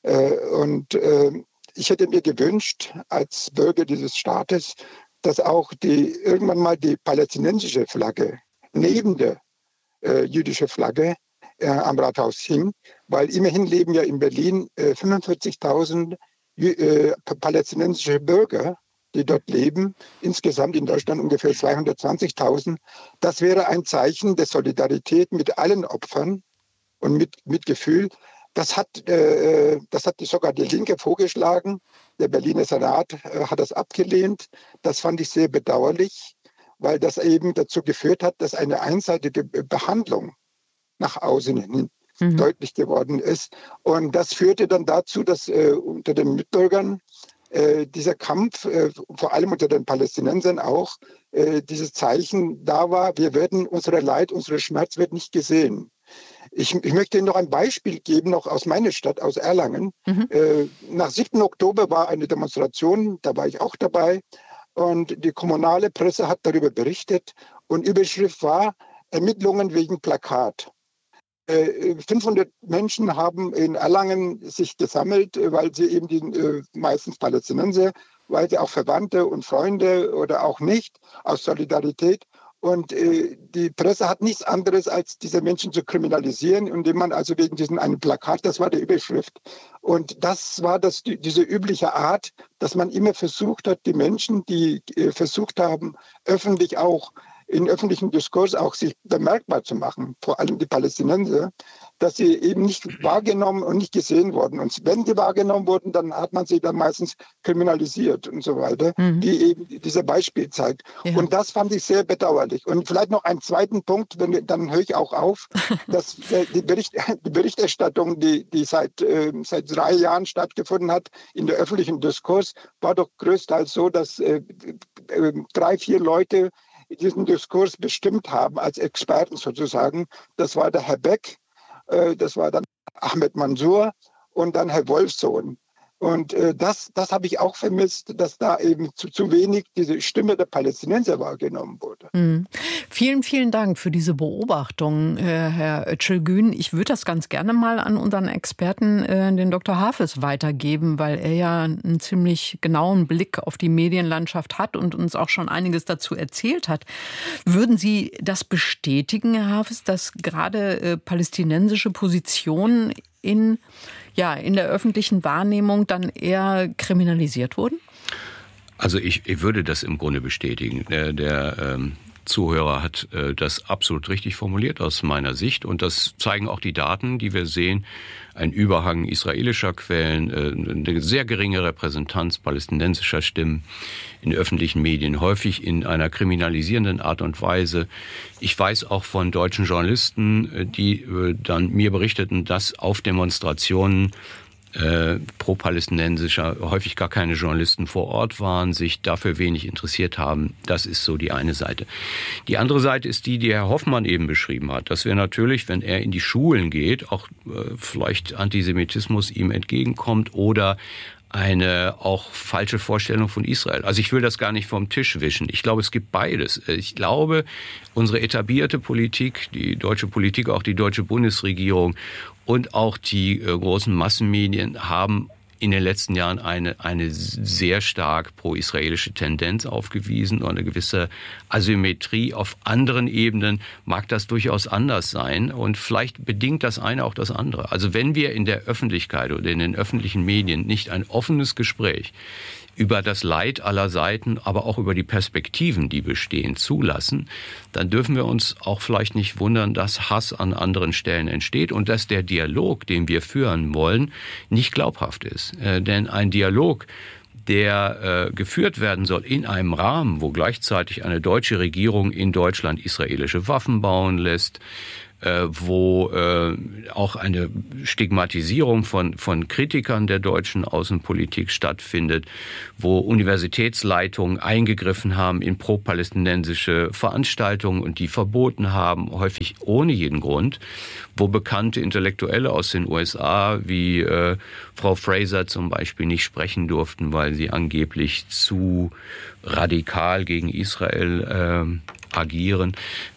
Ich hätte mir gewünscht, als Bürger dieses Staates, dass auch irgendwann mal die palästinensische Flagge neben der jüdischen Flagge am Rathaus hing, weil immerhin leben ja in Berlin 45.000 palästinensische Bürger, die dort leben, insgesamt in Deutschland ungefähr 220.000. Das wäre ein Zeichen der Solidarität mit allen Opfern und mit Gefühl. Das hat sogar die Linke vorgeschlagen. Der Berliner Senat hat das abgelehnt. Das fand ich sehr bedauerlich, weil das eben dazu geführt hat, dass eine einseitige Behandlung nach außen hin deutlich geworden ist. Und das führte dann dazu, dass unter den Mitbürgern dieser Kampf, vor allem unter den Palästinensern auch, dieses Zeichen da war, wir werden unser Leid, unser Schmerz wird nicht gesehen. Ich möchte Ihnen noch ein Beispiel geben, noch aus meiner Stadt, aus Erlangen. Nach 7. Oktober war eine Demonstration, da war ich auch dabei. Und die kommunale Presse hat darüber berichtet. Und Überschrift war Ermittlungen wegen Plakat. 500 Menschen haben in Erlangen sich gesammelt, weil sie eben meistens Palästinenser, weil sie auch Verwandte und Freunde oder auch nicht, aus Solidarität. Und die Presse hat nichts anderes, als diese Menschen zu kriminalisieren, indem man also wegen diesem einen Plakat, das war die Überschrift. Und das war diese übliche Art, dass man immer versucht hat, die Menschen, die versucht haben, öffentlich auch in öffentlichem Diskurs auch sich bemerkbar zu machen, vor allem die Palästinenser, dass sie eben nicht wahrgenommen und nicht gesehen wurden. Und wenn sie wahrgenommen wurden, dann hat man sie dann meistens kriminalisiert und so weiter, wie eben dieser Beispiel zeigt. Ja. Und das fand ich sehr bedauerlich. Und vielleicht noch einen zweiten Punkt, dann höre ich auch auf, dass die Berichterstattung, die seit 3 Jahren stattgefunden hat, in der öffentlichen Diskurs, war doch größtenteils so, dass 3, 4 Leute diesen Diskurs bestimmt haben, als Experten sozusagen. Das war der Herr Beck, das war dann Ahmed Mansour und dann Herr Wolfsohn. Und das habe ich auch vermisst, dass da eben zu wenig diese Stimme der Palästinenser wahrgenommen wurde. Vielen, vielen Dank für diese Beobachtung, Herr Öcalgün. Ich würde das ganz gerne mal an unseren Experten, den Dr. Hafez, weitergeben, weil er ja einen ziemlich genauen Blick auf die Medienlandschaft hat und uns auch schon einiges dazu erzählt hat. Würden Sie das bestätigen, Herr Hafez, dass gerade palästinensische Positionen in der öffentlichen Wahrnehmung dann eher kriminalisiert wurden? Also ich würde das im Grunde bestätigen. Der Zuhörer hat das absolut richtig formuliert aus meiner Sicht. Und das zeigen auch die Daten, die wir sehen. Ein Überhang israelischer Quellen, eine sehr geringe Repräsentanz palästinensischer Stimmen in öffentlichen Medien, häufig in einer kriminalisierenden Art und Weise. Ich weiß auch von deutschen Journalisten, die dann mir berichteten, dass auf Demonstrationen pro-palästinensischer häufig gar keine Journalisten vor Ort waren, sich dafür wenig interessiert haben. Das ist so die eine Seite. Die andere Seite ist die Herr Hoffmann eben beschrieben hat, dass wir natürlich, wenn er in die Schulen geht, auch vielleicht Antisemitismus ihm entgegenkommt oder eine auch falsche Vorstellung von Israel. Also ich will das gar nicht vom Tisch wischen. Ich glaube, es gibt beides. Ich glaube, unsere etablierte Politik, die deutsche Politik, auch die deutsche Bundesregierung und auch die großen Massenmedien haben in den letzten Jahren eine sehr stark pro-israelische Tendenz aufgewiesen und eine gewisse Asymmetrie. Auf anderen Ebenen mag das durchaus anders sein und vielleicht bedingt das eine auch das andere. Also wenn wir in der Öffentlichkeit oder in den öffentlichen Medien nicht ein offenes Gespräch über das Leid aller Seiten, aber auch über die Perspektiven, die bestehen, zulassen, dann dürfen wir uns auch vielleicht nicht wundern, dass Hass an anderen Stellen entsteht und dass der Dialog, den wir führen wollen, nicht glaubhaft ist. Denn ein Dialog, der geführt werden soll in einem Rahmen, wo gleichzeitig eine deutsche Regierung in Deutschland israelische Waffen bauen lässt, wo auch eine Stigmatisierung von Kritikern der deutschen Außenpolitik stattfindet, wo Universitätsleitungen eingegriffen haben in pro-palästinensische Veranstaltungen und die verboten haben, häufig ohne jeden Grund, wo bekannte Intellektuelle aus den USA wie Frau Fraser zum Beispiel nicht sprechen durften, weil sie angeblich zu radikal gegen Israel agieren.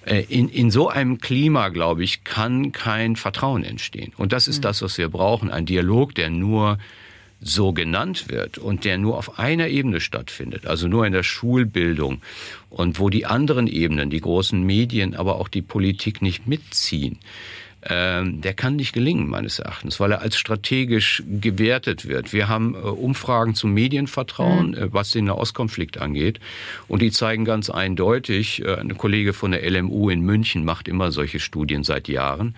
In so einem Klima, glaube ich, kann kein Vertrauen entstehen. Und das ist das, was wir brauchen. Ein Dialog, der nur so genannt wird und der nur auf einer Ebene stattfindet, also nur in der Schulbildung und wo die anderen Ebenen, die großen Medien, aber auch die Politik nicht mitziehen. Der kann nicht gelingen, meines Erachtens, weil er als strategisch gewertet wird. Wir haben Umfragen zum Medienvertrauen, was den Nahostkonflikt angeht. Und die zeigen ganz eindeutig, eine Kollege von der LMU in München macht immer solche Studien seit Jahren,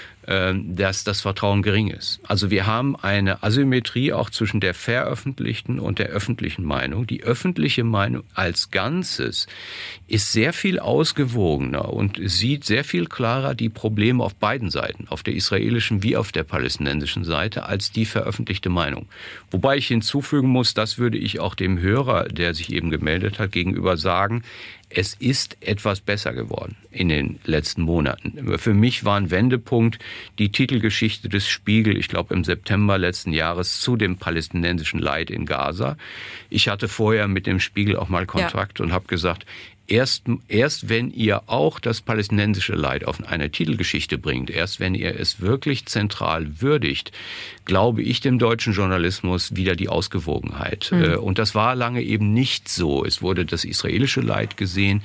dass das Vertrauen gering ist. Also wir haben eine Asymmetrie auch zwischen der veröffentlichten und der öffentlichen Meinung. Die öffentliche Meinung als Ganzes ist sehr viel ausgewogener und sieht sehr viel klarer die Probleme auf beiden Seiten, auf der israelischen wie auf der palästinensischen Seite, als die veröffentlichte Meinung. Wobei ich hinzufügen muss, das würde ich auch dem Hörer, der sich eben gemeldet hat, gegenüber sagen, es ist etwas besser geworden in den letzten Monaten. Für mich war ein Wendepunkt die Titelgeschichte des Spiegel, ich glaube im September letzten Jahres, zu dem palästinensischen Leid in Gaza. Ich hatte vorher mit dem Spiegel auch mal Kontakt und habe gesagt, erst wenn ihr auch das palästinensische Leid auf eine Titelgeschichte bringt, erst wenn ihr es wirklich zentral würdigt, glaube ich dem deutschen Journalismus wieder die Ausgewogenheit. Und das war lange eben nicht so. Es wurde das israelische Leid gesehen,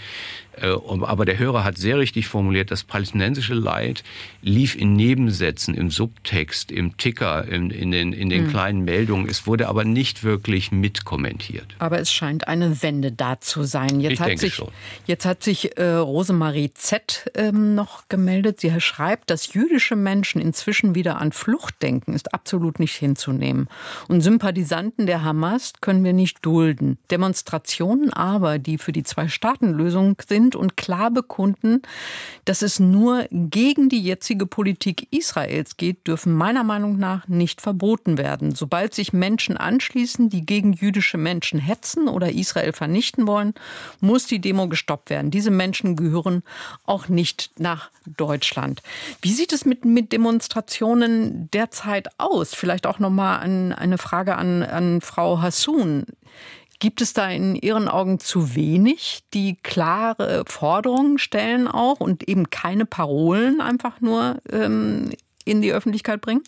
aber der Hörer hat sehr richtig formuliert, das palästinensische Leid lief in Nebensätzen, im Subtext, im Ticker, in den kleinen Meldungen. Es wurde aber nicht wirklich mitkommentiert. Aber es scheint eine Wende da zu sein. Ich denke schon. Jetzt hat sich Rosemarie Z. Noch gemeldet. Sie schreibt, dass jüdische Menschen inzwischen wieder an Flucht denken, ist absolut nicht hinzunehmen. Und Sympathisanten der Hamas können wir nicht dulden. Demonstrationen aber, die für die Zwei-Staaten-Lösung sind und klar bekunden, dass es nur gegen die jetzige Politik Israels geht, dürfen meiner Meinung nach nicht verboten werden. Sobald sich Menschen anschließen, die gegen jüdische Menschen hetzen oder Israel vernichten wollen, muss die Demo gestoppt werden. Diese Menschen gehören auch nicht nach Deutschland. Wie sieht es mit Demonstrationen derzeit aus? Vielleicht auch noch mal eine Frage an Frau Hassoun. Gibt es da in Ihren Augen zu wenig, die klare Forderungen stellen auch und eben keine Parolen einfach nur in die Öffentlichkeit bringen?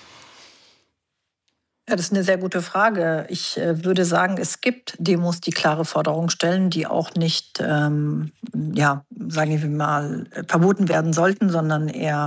Ja, das ist eine sehr gute Frage. Ich würde sagen, es gibt Demos, die klare Forderungen stellen, die auch nicht, sagen wir mal, verboten werden sollten, sondern eher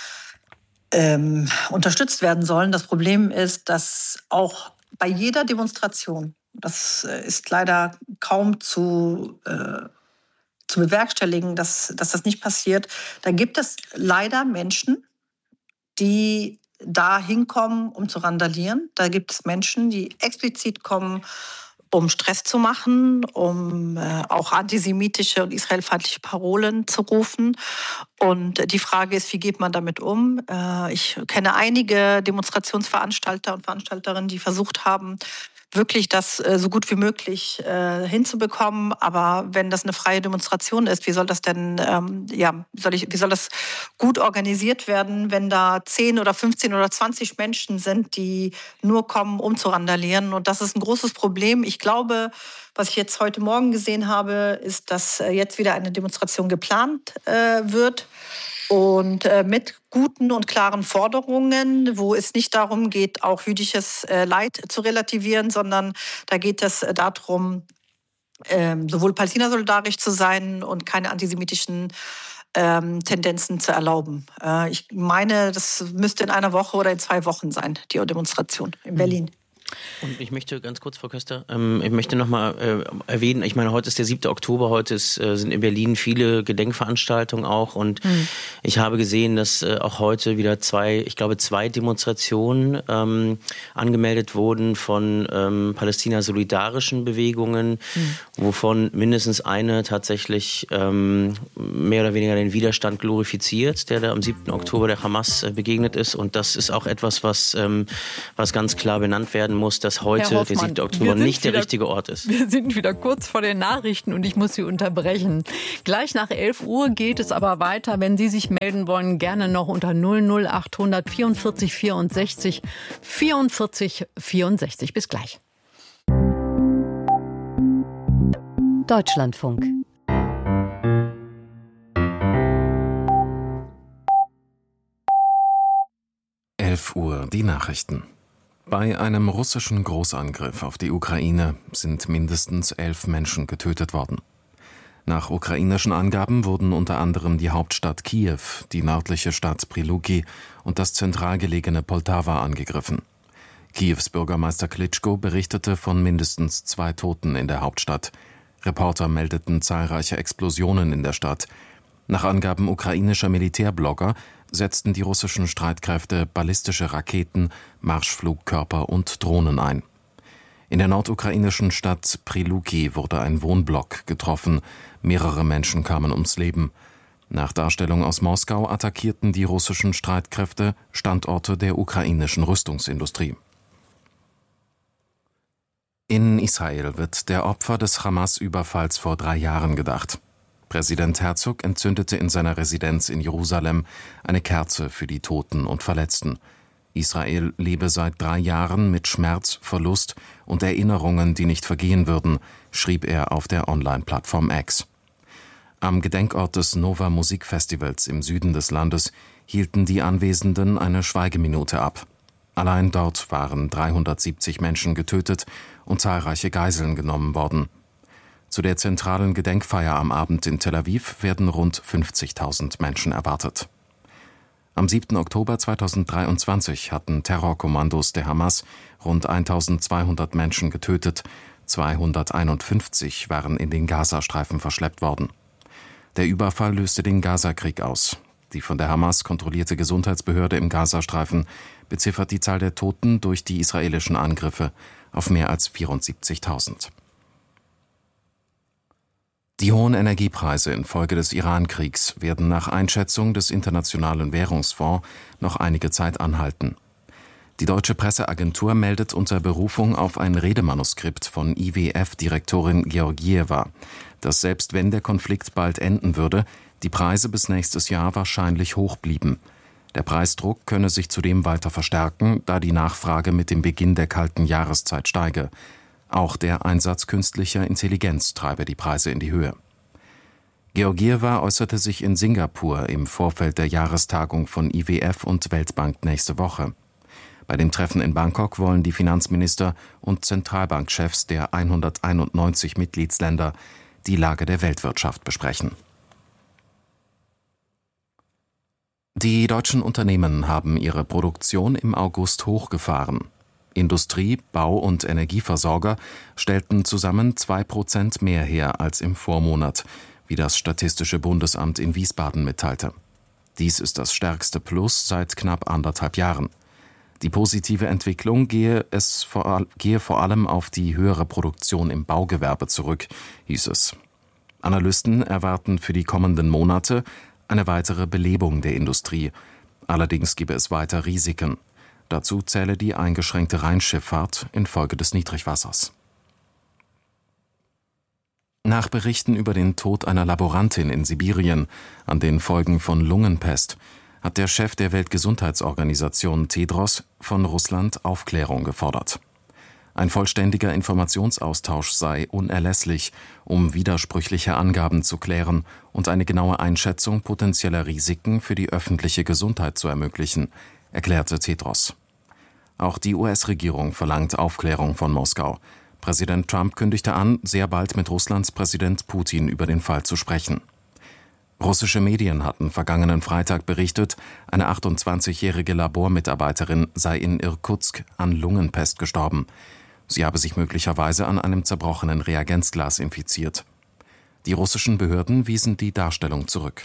unterstützt werden sollen. Das Problem ist, dass auch bei jeder Demonstration, das ist leider kaum zu bewerkstelligen, dass das nicht passiert, da gibt es leider Menschen, die da hinkommen, um zu randalieren. Da gibt es Menschen, die explizit kommen, um Stress zu machen, um auch antisemitische und israelfeindliche Parolen zu rufen. Und die Frage ist, wie geht man damit um? Ich kenne einige Demonstrationsveranstalter und Veranstalterinnen, die versucht haben, wirklich das so gut wie möglich hinzubekommen. Aber wenn das eine freie Demonstration ist, wie soll das denn, wie soll das gut organisiert werden, wenn da 10 oder 15 oder 20 Menschen sind, die nur kommen, um zu randalieren? Und das ist ein großes Problem. Ich glaube, was ich jetzt heute Morgen gesehen habe, ist, dass jetzt wieder eine Demonstration geplant wird. Und mit guten und klaren Forderungen, wo es nicht darum geht, auch jüdisches Leid zu relativieren, sondern da geht es darum, sowohl palästinasolidarisch zu sein und keine antisemitischen Tendenzen zu erlauben. Ich meine, das müsste in einer Woche oder in 2 Wochen sein, die Demonstration in Berlin. Und ich möchte ganz kurz, Frau Köster, ich möchte nochmal erwähnen, ich meine, heute ist der 7. Oktober, heute sind in Berlin viele Gedenkveranstaltungen auch und ich habe gesehen, dass auch heute wieder 2 Demonstrationen angemeldet wurden von Palästina-solidarischen Bewegungen, wovon mindestens eine tatsächlich mehr oder weniger den Widerstand glorifiziert, der da am 7. Oktober der Hamas begegnet ist, und das ist auch etwas, was ganz klar benannt werden muss, dass heute der 7. Oktober nicht der richtige Ort ist. Wir sind wieder kurz vor den Nachrichten und ich muss Sie unterbrechen. Gleich nach 11 Uhr geht es aber weiter. Wenn Sie sich melden wollen, gerne noch unter 00800 44 64 44 64. Bis gleich. Deutschlandfunk. Uhr, die Nachrichten. Bei einem russischen Großangriff auf die Ukraine sind mindestens 11 Menschen getötet worden. Nach ukrainischen Angaben wurden unter anderem die Hauptstadt Kiew, die nördliche Stadt Pryluki und das zentral gelegene Poltawa angegriffen. Kiews Bürgermeister Klitschko berichtete von mindestens 2 Toten in der Hauptstadt. Reporter meldeten zahlreiche Explosionen in der Stadt. Nach Angaben ukrainischer Militärblogger setzten die russischen Streitkräfte ballistische Raketen, Marschflugkörper und Drohnen ein. In der nordukrainischen Stadt Pryluki wurde ein Wohnblock getroffen. Mehrere Menschen kamen ums Leben. Nach Darstellung aus Moskau attackierten die russischen Streitkräfte Standorte der ukrainischen Rüstungsindustrie. In Israel wird der Opfer des Hamas-Überfalls vor 3 Jahren gedacht. Präsident Herzog entzündete in seiner Residenz in Jerusalem eine Kerze für die Toten und Verletzten. Israel lebe seit 3 Jahren mit Schmerz, Verlust und Erinnerungen, die nicht vergehen würden, schrieb er auf der Online-Plattform X. Am Gedenkort des Nova Musikfestivals im Süden des Landes hielten die Anwesenden eine Schweigeminute ab. Allein dort waren 370 Menschen getötet und zahlreiche Geiseln genommen worden. Zu der zentralen Gedenkfeier am Abend in Tel Aviv werden rund 50.000 Menschen erwartet. Am 7. Oktober 2023 hatten Terrorkommandos der Hamas rund 1.200 Menschen getötet, 251 waren in den Gazastreifen verschleppt worden. Der Überfall löste den Gazakrieg aus. Die von der Hamas kontrollierte Gesundheitsbehörde im Gazastreifen beziffert die Zahl der Toten durch die israelischen Angriffe auf mehr als 74.000. Die hohen Energiepreise infolge des Iran-Kriegs werden nach Einschätzung des Internationalen Währungsfonds noch einige Zeit anhalten. Die deutsche Presseagentur meldet unter Berufung auf ein Redemanuskript von IWF-Direktorin Georgieva, dass selbst wenn der Konflikt bald enden würde, die Preise bis nächstes Jahr wahrscheinlich hoch blieben. Der Preisdruck könne sich zudem weiter verstärken, da die Nachfrage mit dem Beginn der kalten Jahreszeit steige. Auch der Einsatz künstlicher Intelligenz treibe die Preise in die Höhe. Georgieva äußerte sich in Singapur im Vorfeld der Jahrestagung von IWF und Weltbank nächste Woche. Bei dem Treffen in Bangkok wollen die Finanzminister und Zentralbankchefs der 191 Mitgliedsländer die Lage der Weltwirtschaft besprechen. Die deutschen Unternehmen haben ihre Produktion im August hochgefahren. Industrie, Bau- und Energieversorger stellten zusammen 2% mehr her als im Vormonat, wie das Statistische Bundesamt in Wiesbaden mitteilte. Dies ist das stärkste Plus seit knapp 1,5 Jahren. Die positive Entwicklung gehe vor allem auf die höhere Produktion im Baugewerbe zurück, hieß es. Analysten erwarten für die kommenden Monate eine weitere Belebung der Industrie. Allerdings gebe es weiter Risiken. Dazu zähle die eingeschränkte Rheinschifffahrt infolge des Niedrigwassers. Nach Berichten über den Tod einer Laborantin in Sibirien an den Folgen von Lungenpest hat der Chef der Weltgesundheitsorganisation Tedros von Russland Aufklärung gefordert. Ein vollständiger Informationsaustausch sei unerlässlich, um widersprüchliche Angaben zu klären und eine genaue Einschätzung potenzieller Risiken für die öffentliche Gesundheit zu ermöglichen, erklärte Tedros. Auch die US-Regierung verlangt Aufklärung von Moskau. Präsident Trump kündigte an, sehr bald mit Russlands Präsident Putin über den Fall zu sprechen. Russische Medien hatten vergangenen Freitag berichtet, eine 28-jährige Labormitarbeiterin sei in Irkutsk an Lungenpest gestorben. Sie habe sich möglicherweise an einem zerbrochenen Reagenzglas infiziert. Die russischen Behörden wiesen die Darstellung zurück.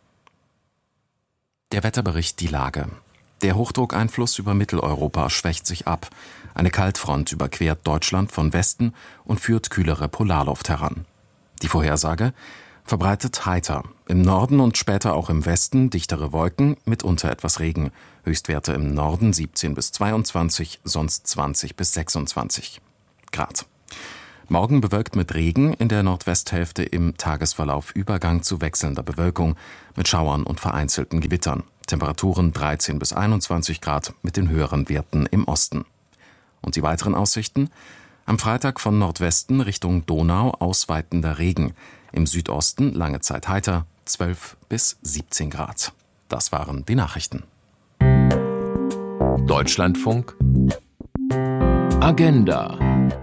Der Wetterbericht die Lage. Der Hochdruckeinfluss über Mitteleuropa schwächt sich ab. Eine Kaltfront überquert Deutschland von Westen und führt kühlere Polarluft heran. Die Vorhersage: verbreitet heiter. Im Norden und später auch im Westen dichtere Wolken, mitunter etwas Regen. Höchstwerte im Norden 17 bis 22, sonst 20 bis 26 Grad. Morgen bewölkt mit Regen, in der Nordwesthälfte im Tagesverlauf Übergang zu wechselnder Bewölkung mit Schauern und vereinzelten Gewittern. Temperaturen 13 bis 21 Grad mit den höheren Werten im Osten. Und die weiteren Aussichten? Am Freitag von Nordwesten Richtung Donau ausweitender Regen. Im Südosten lange Zeit heiter, 12 bis 17 Grad. Das waren die Nachrichten. Deutschlandfunk Agenda.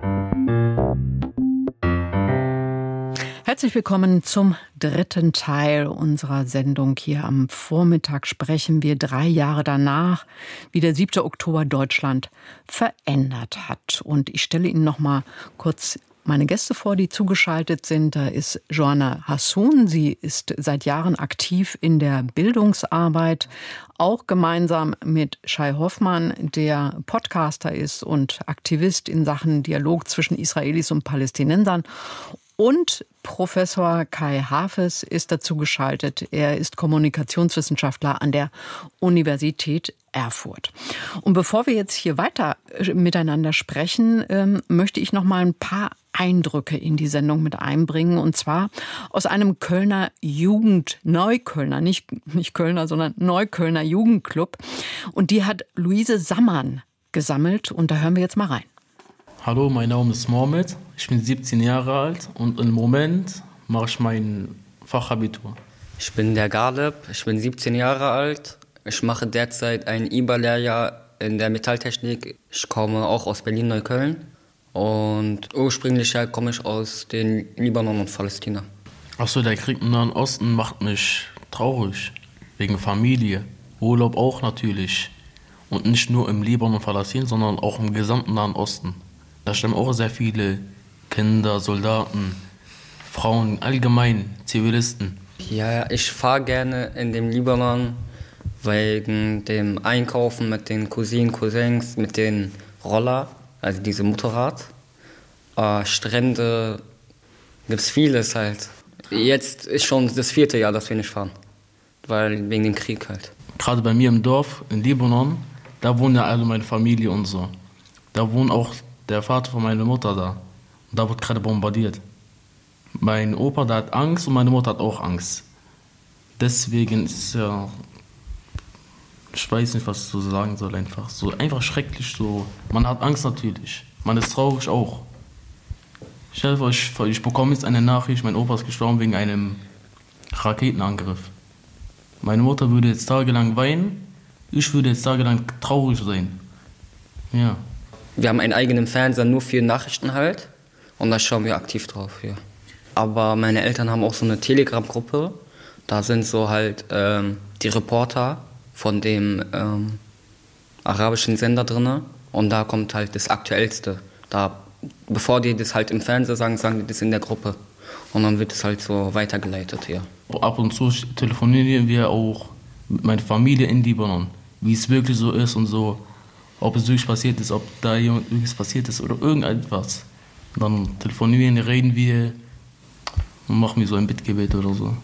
Herzlich willkommen zum dritten Teil unserer Sendung. Hier am Vormittag sprechen wir 3 Jahre danach, wie der 7. Oktober Deutschland verändert hat. Und ich stelle Ihnen noch mal kurz meine Gäste vor, die zugeschaltet sind. Da ist Joanna Hassoun. Sie ist seit Jahren aktiv in der Bildungsarbeit, auch gemeinsam mit Shai Hoffmann, der Podcaster ist und Aktivist in Sachen Dialog zwischen Israelis und Palästinensern. Und Professor Kai Hafes ist dazu geschaltet. Er ist Kommunikationswissenschaftler an der Universität Erfurt. Und bevor wir jetzt hier weiter miteinander sprechen, möchte ich noch mal ein paar Eindrücke in die Sendung mit einbringen. Und zwar aus einem Kölner Neuköllner, nicht Kölner, sondern Neuköllner Jugendclub. Und die hat Luise Sammann gesammelt. Und da hören wir jetzt mal rein. Hallo, mein Name ist Mohamed, ich bin 17 Jahre alt und im Moment mache ich mein Fachabitur. Ich bin der Galeb, ich bin 17 Jahre alt. Ich mache derzeit ein IBA-Lehrjahr in der Metalltechnik. Ich komme auch aus Berlin-Neukölln und ursprünglich komme ich aus den Libanon und Palästina. Achso, der Krieg im Nahen Osten macht mich traurig, wegen Familie, Urlaub auch natürlich. Und nicht nur im Libanon und Palästina, sondern auch im gesamten Nahen Osten. Da stimmen auch sehr viele Kinder, Soldaten, Frauen, allgemein Zivilisten. Ja, ich fahre gerne in den Libanon wegen dem Einkaufen mit den Cousinen, Cousins, mit den Roller, also diese Motorrad. Strände, gibt's vieles halt. Jetzt ist schon das 4. Jahr, dass wir nicht fahren, weil wegen dem Krieg halt. Gerade bei mir im Dorf, in Libanon, da wohnen ja alle meine Familie und so. Da wohnt auch der Vater von meiner Mutter da. Und da wird gerade bombardiert. Mein Opa, der hat Angst und meine Mutter hat auch Angst. Deswegen ist ja, ich weiß nicht, was ich so sagen soll, einfach schrecklich so. Man hat Angst natürlich, man ist traurig auch. Stell dir vor, ich bekomme jetzt eine Nachricht, mein Opa ist gestorben wegen einem Raketenangriff. Meine Mutter würde jetzt tagelang weinen, ich würde jetzt tagelang traurig sein. Ja. Wir haben einen eigenen Fernseher nur für Nachrichten halt und da schauen wir aktiv drauf. Ja. Aber meine Eltern haben auch so eine Telegram-Gruppe. Da sind so halt die Reporter von dem arabischen Sender drin und da kommt halt das Aktuellste. Da, bevor die das halt im Fernsehen sagen, sagen die das in der Gruppe und dann wird es halt so weitergeleitet. Ja. Ab und zu telefonieren wir auch mit meiner Familie in Libanon, wie es wirklich so ist und so. Ob es wirklich passiert ist, ob da irgendwas passiert ist oder irgendetwas. Und dann telefonieren, reden wir und machen wir so ein Bittgebet oder so.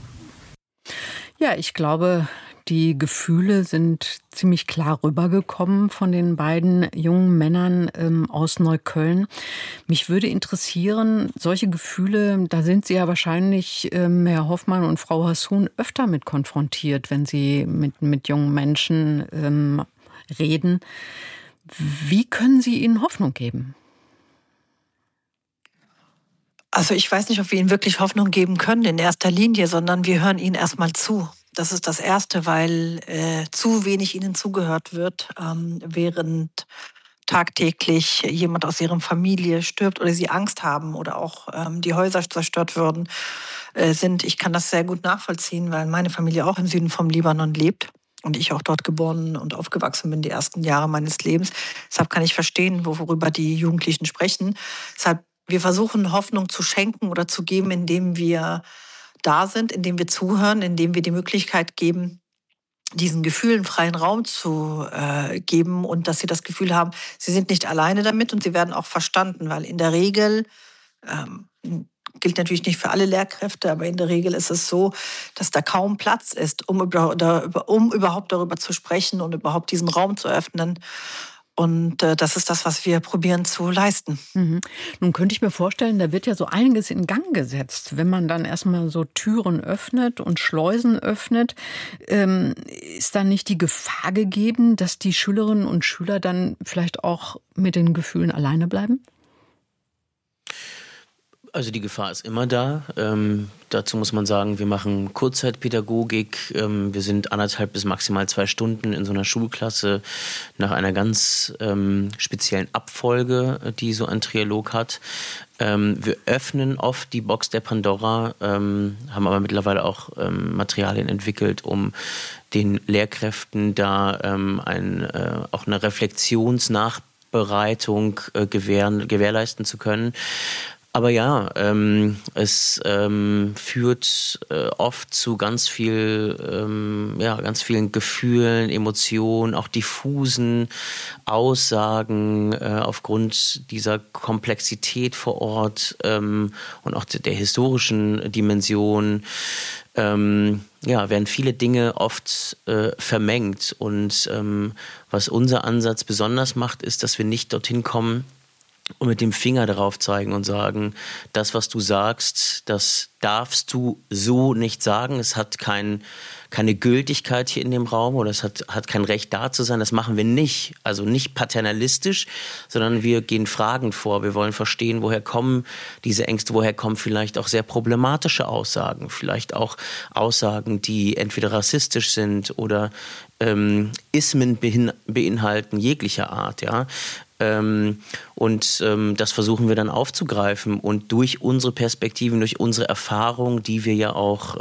Ja, ich glaube, die Gefühle sind ziemlich klar rübergekommen von den beiden jungen Männern aus Neukölln. Mich würde interessieren, solche Gefühle, da sind Sie ja wahrscheinlich, Herr Hoffmann und Frau Hassoun, öfter mit konfrontiert, wenn Sie mit jungen Menschen reden. Wie können Sie ihnen Hoffnung geben? Also ich weiß nicht, ob wir ihnen wirklich Hoffnung geben können in erster Linie, sondern wir hören ihnen erstmal zu. Das ist das Erste, weil zu wenig ihnen zugehört wird, während tagtäglich jemand aus ihrer Familie stirbt oder sie Angst haben oder auch die Häuser zerstört würden, sind. Ich kann das sehr gut nachvollziehen, weil meine Familie auch im Süden vom Libanon lebt und ich auch dort geboren und aufgewachsen bin, die ersten Jahre meines Lebens. Deshalb kann ich verstehen, worüber die Jugendlichen sprechen. Deshalb, wir versuchen Hoffnung zu schenken oder zu geben, indem wir da sind, indem wir zuhören, indem wir die Möglichkeit geben, diesen Gefühlen freien Raum zu geben und dass sie das Gefühl haben, sie sind nicht alleine damit und sie werden auch verstanden, weil in der Regel, gilt natürlich nicht für alle Lehrkräfte, aber in der Regel ist es so, dass da kaum Platz ist, um überhaupt darüber zu sprechen und überhaupt diesen Raum zu öffnen. Und das ist das, was wir probieren zu leisten. Mhm. Nun könnte ich mir vorstellen, da wird ja so einiges in Gang gesetzt, wenn man dann erstmal so Türen öffnet und Schleusen öffnet. Ist da nicht die Gefahr gegeben, dass die Schülerinnen und Schüler dann vielleicht auch mit den Gefühlen alleine bleiben? Also die Gefahr ist immer da. Dazu muss man sagen, wir machen Kurzzeitpädagogik. Wir sind 1,5 bis maximal 2 Stunden in so einer Schulklasse nach einer ganz speziellen Abfolge, die so ein Trialog hat. Wir öffnen oft die Box der Pandora, haben aber mittlerweile auch Materialien entwickelt, um den Lehrkräften da auch eine Reflexionsnachbereitung gewährleisten zu können. Aber ja, es führt oft zu ganz vielen Gefühlen, Emotionen, auch diffusen Aussagen aufgrund dieser Komplexität vor Ort und auch der historischen Dimension. Werden viele Dinge oft vermengt. Und was unser Ansatz besonders macht, ist, dass wir nicht dorthin kommen und mit dem Finger darauf zeigen und sagen, das, was du sagst, das darfst du so nicht sagen. Es hat keine Gültigkeit hier in dem Raum oder es hat kein Recht da zu sein. Das machen wir nicht. Also nicht paternalistisch, sondern wir gehen fragend vor. Wir wollen verstehen, woher kommen diese Ängste, woher kommen vielleicht auch sehr problematische Aussagen, vielleicht auch Aussagen, die entweder rassistisch sind oder Ismen beinhalten jeglicher Art, ja. Das versuchen wir dann aufzugreifen und durch unsere Perspektiven, durch unsere Erfahrung, die wir ja auch,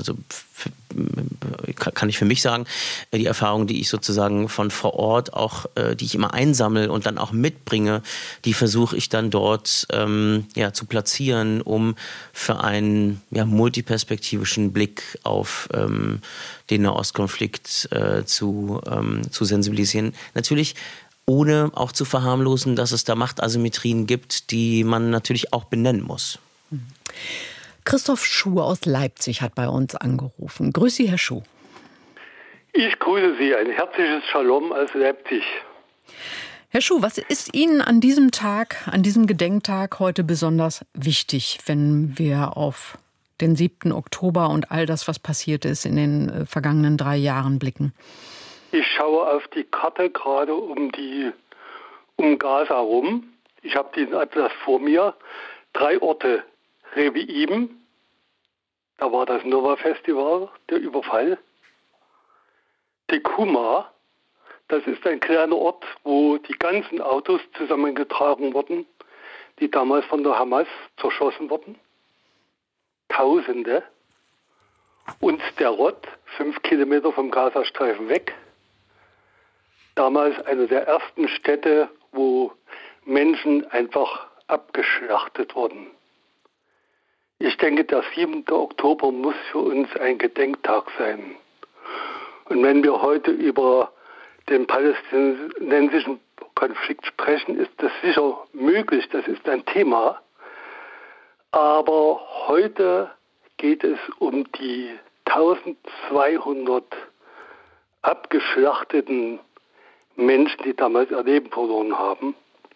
kann ich für mich sagen, die Erfahrung, die ich sozusagen von vor Ort auch, die ich immer einsammle und dann auch mitbringe, die versuche ich dann dort zu platzieren, um für einen multiperspektivischen Blick auf den Nahostkonflikt zu sensibilisieren. Natürlich ohne auch zu verharmlosen, dass es da Machtasymmetrien gibt, die man natürlich auch benennen muss. Christoph Schuh aus Leipzig hat bei uns angerufen. Grüß Sie, Herr Schuh. Ich grüße Sie. Ein herzliches Shalom aus Leipzig. Herr Schuh, was ist Ihnen an diesem Tag, an diesem Gedenktag heute besonders wichtig, wenn wir auf den 7. Oktober und all das, was passiert ist, in den vergangenen 3 Jahren blicken? Ich schaue auf die Karte gerade um Gaza rum. Ich habe diesen Atlas vor mir. 3 Orte. Revi'im, da war das Nova-Festival, der Überfall. Tekuma, das ist ein kleiner Ort, wo die ganzen Autos zusammengetragen wurden, die damals von der Hamas zerschossen wurden. Tausende. Und Sderot, 5 Kilometer vom Gazastreifen weg. Damals eine der ersten Städte, wo Menschen einfach abgeschlachtet wurden. Ich denke, der 7. Oktober muss für uns ein Gedenktag sein. Und wenn wir heute über den palästinensischen Konflikt sprechen, ist das sicher möglich, das ist ein Thema. Aber heute geht es um die 1200 abgeschlachteten Menschen, die damals ihr Leben verloren haben.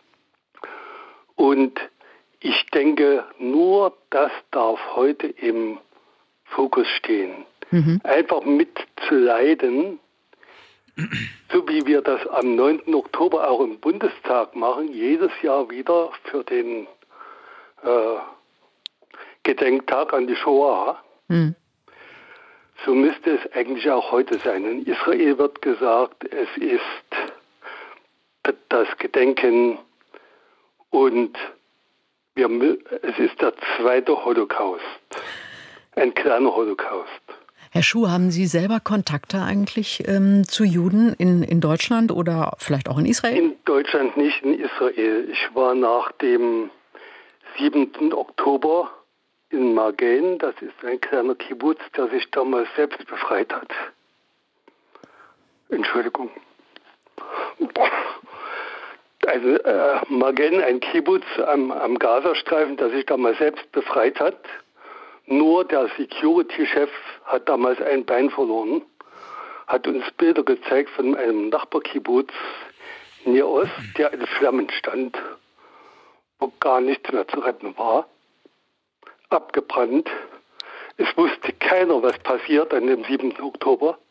Und ich denke, nur das darf heute im Fokus stehen. Einfach mitzuleiden, so wie wir das am 9. Oktober auch im Bundestag machen, jedes Jahr wieder für den Gedenktag an die Shoah. So müsste es eigentlich auch heute sein. In Israel wird gesagt, es ist das Gedenken und es ist der zweite Holocaust, ein kleiner Holocaust. Herr Schuh, haben Sie selber Kontakte eigentlich zu Juden in Deutschland oder vielleicht auch in Israel? In Deutschland nicht, in Israel. Ich war nach dem 7. Oktober in Magen, das ist ein kleiner Kibbutz, der sich damals selbst befreit hat. Entschuldigung. Also Magen, ein Kibbutz am Gazastreifen, der sich damals selbst befreit hat. Nur der Security-Chef hat damals ein Bein verloren, hat uns Bilder gezeigt von einem Nachbarkibbutz in der Ost, der in Flammen stand, wo gar nichts mehr zu retten war, abgebrannt. Es wusste keiner, was passiert an dem 7. Oktober.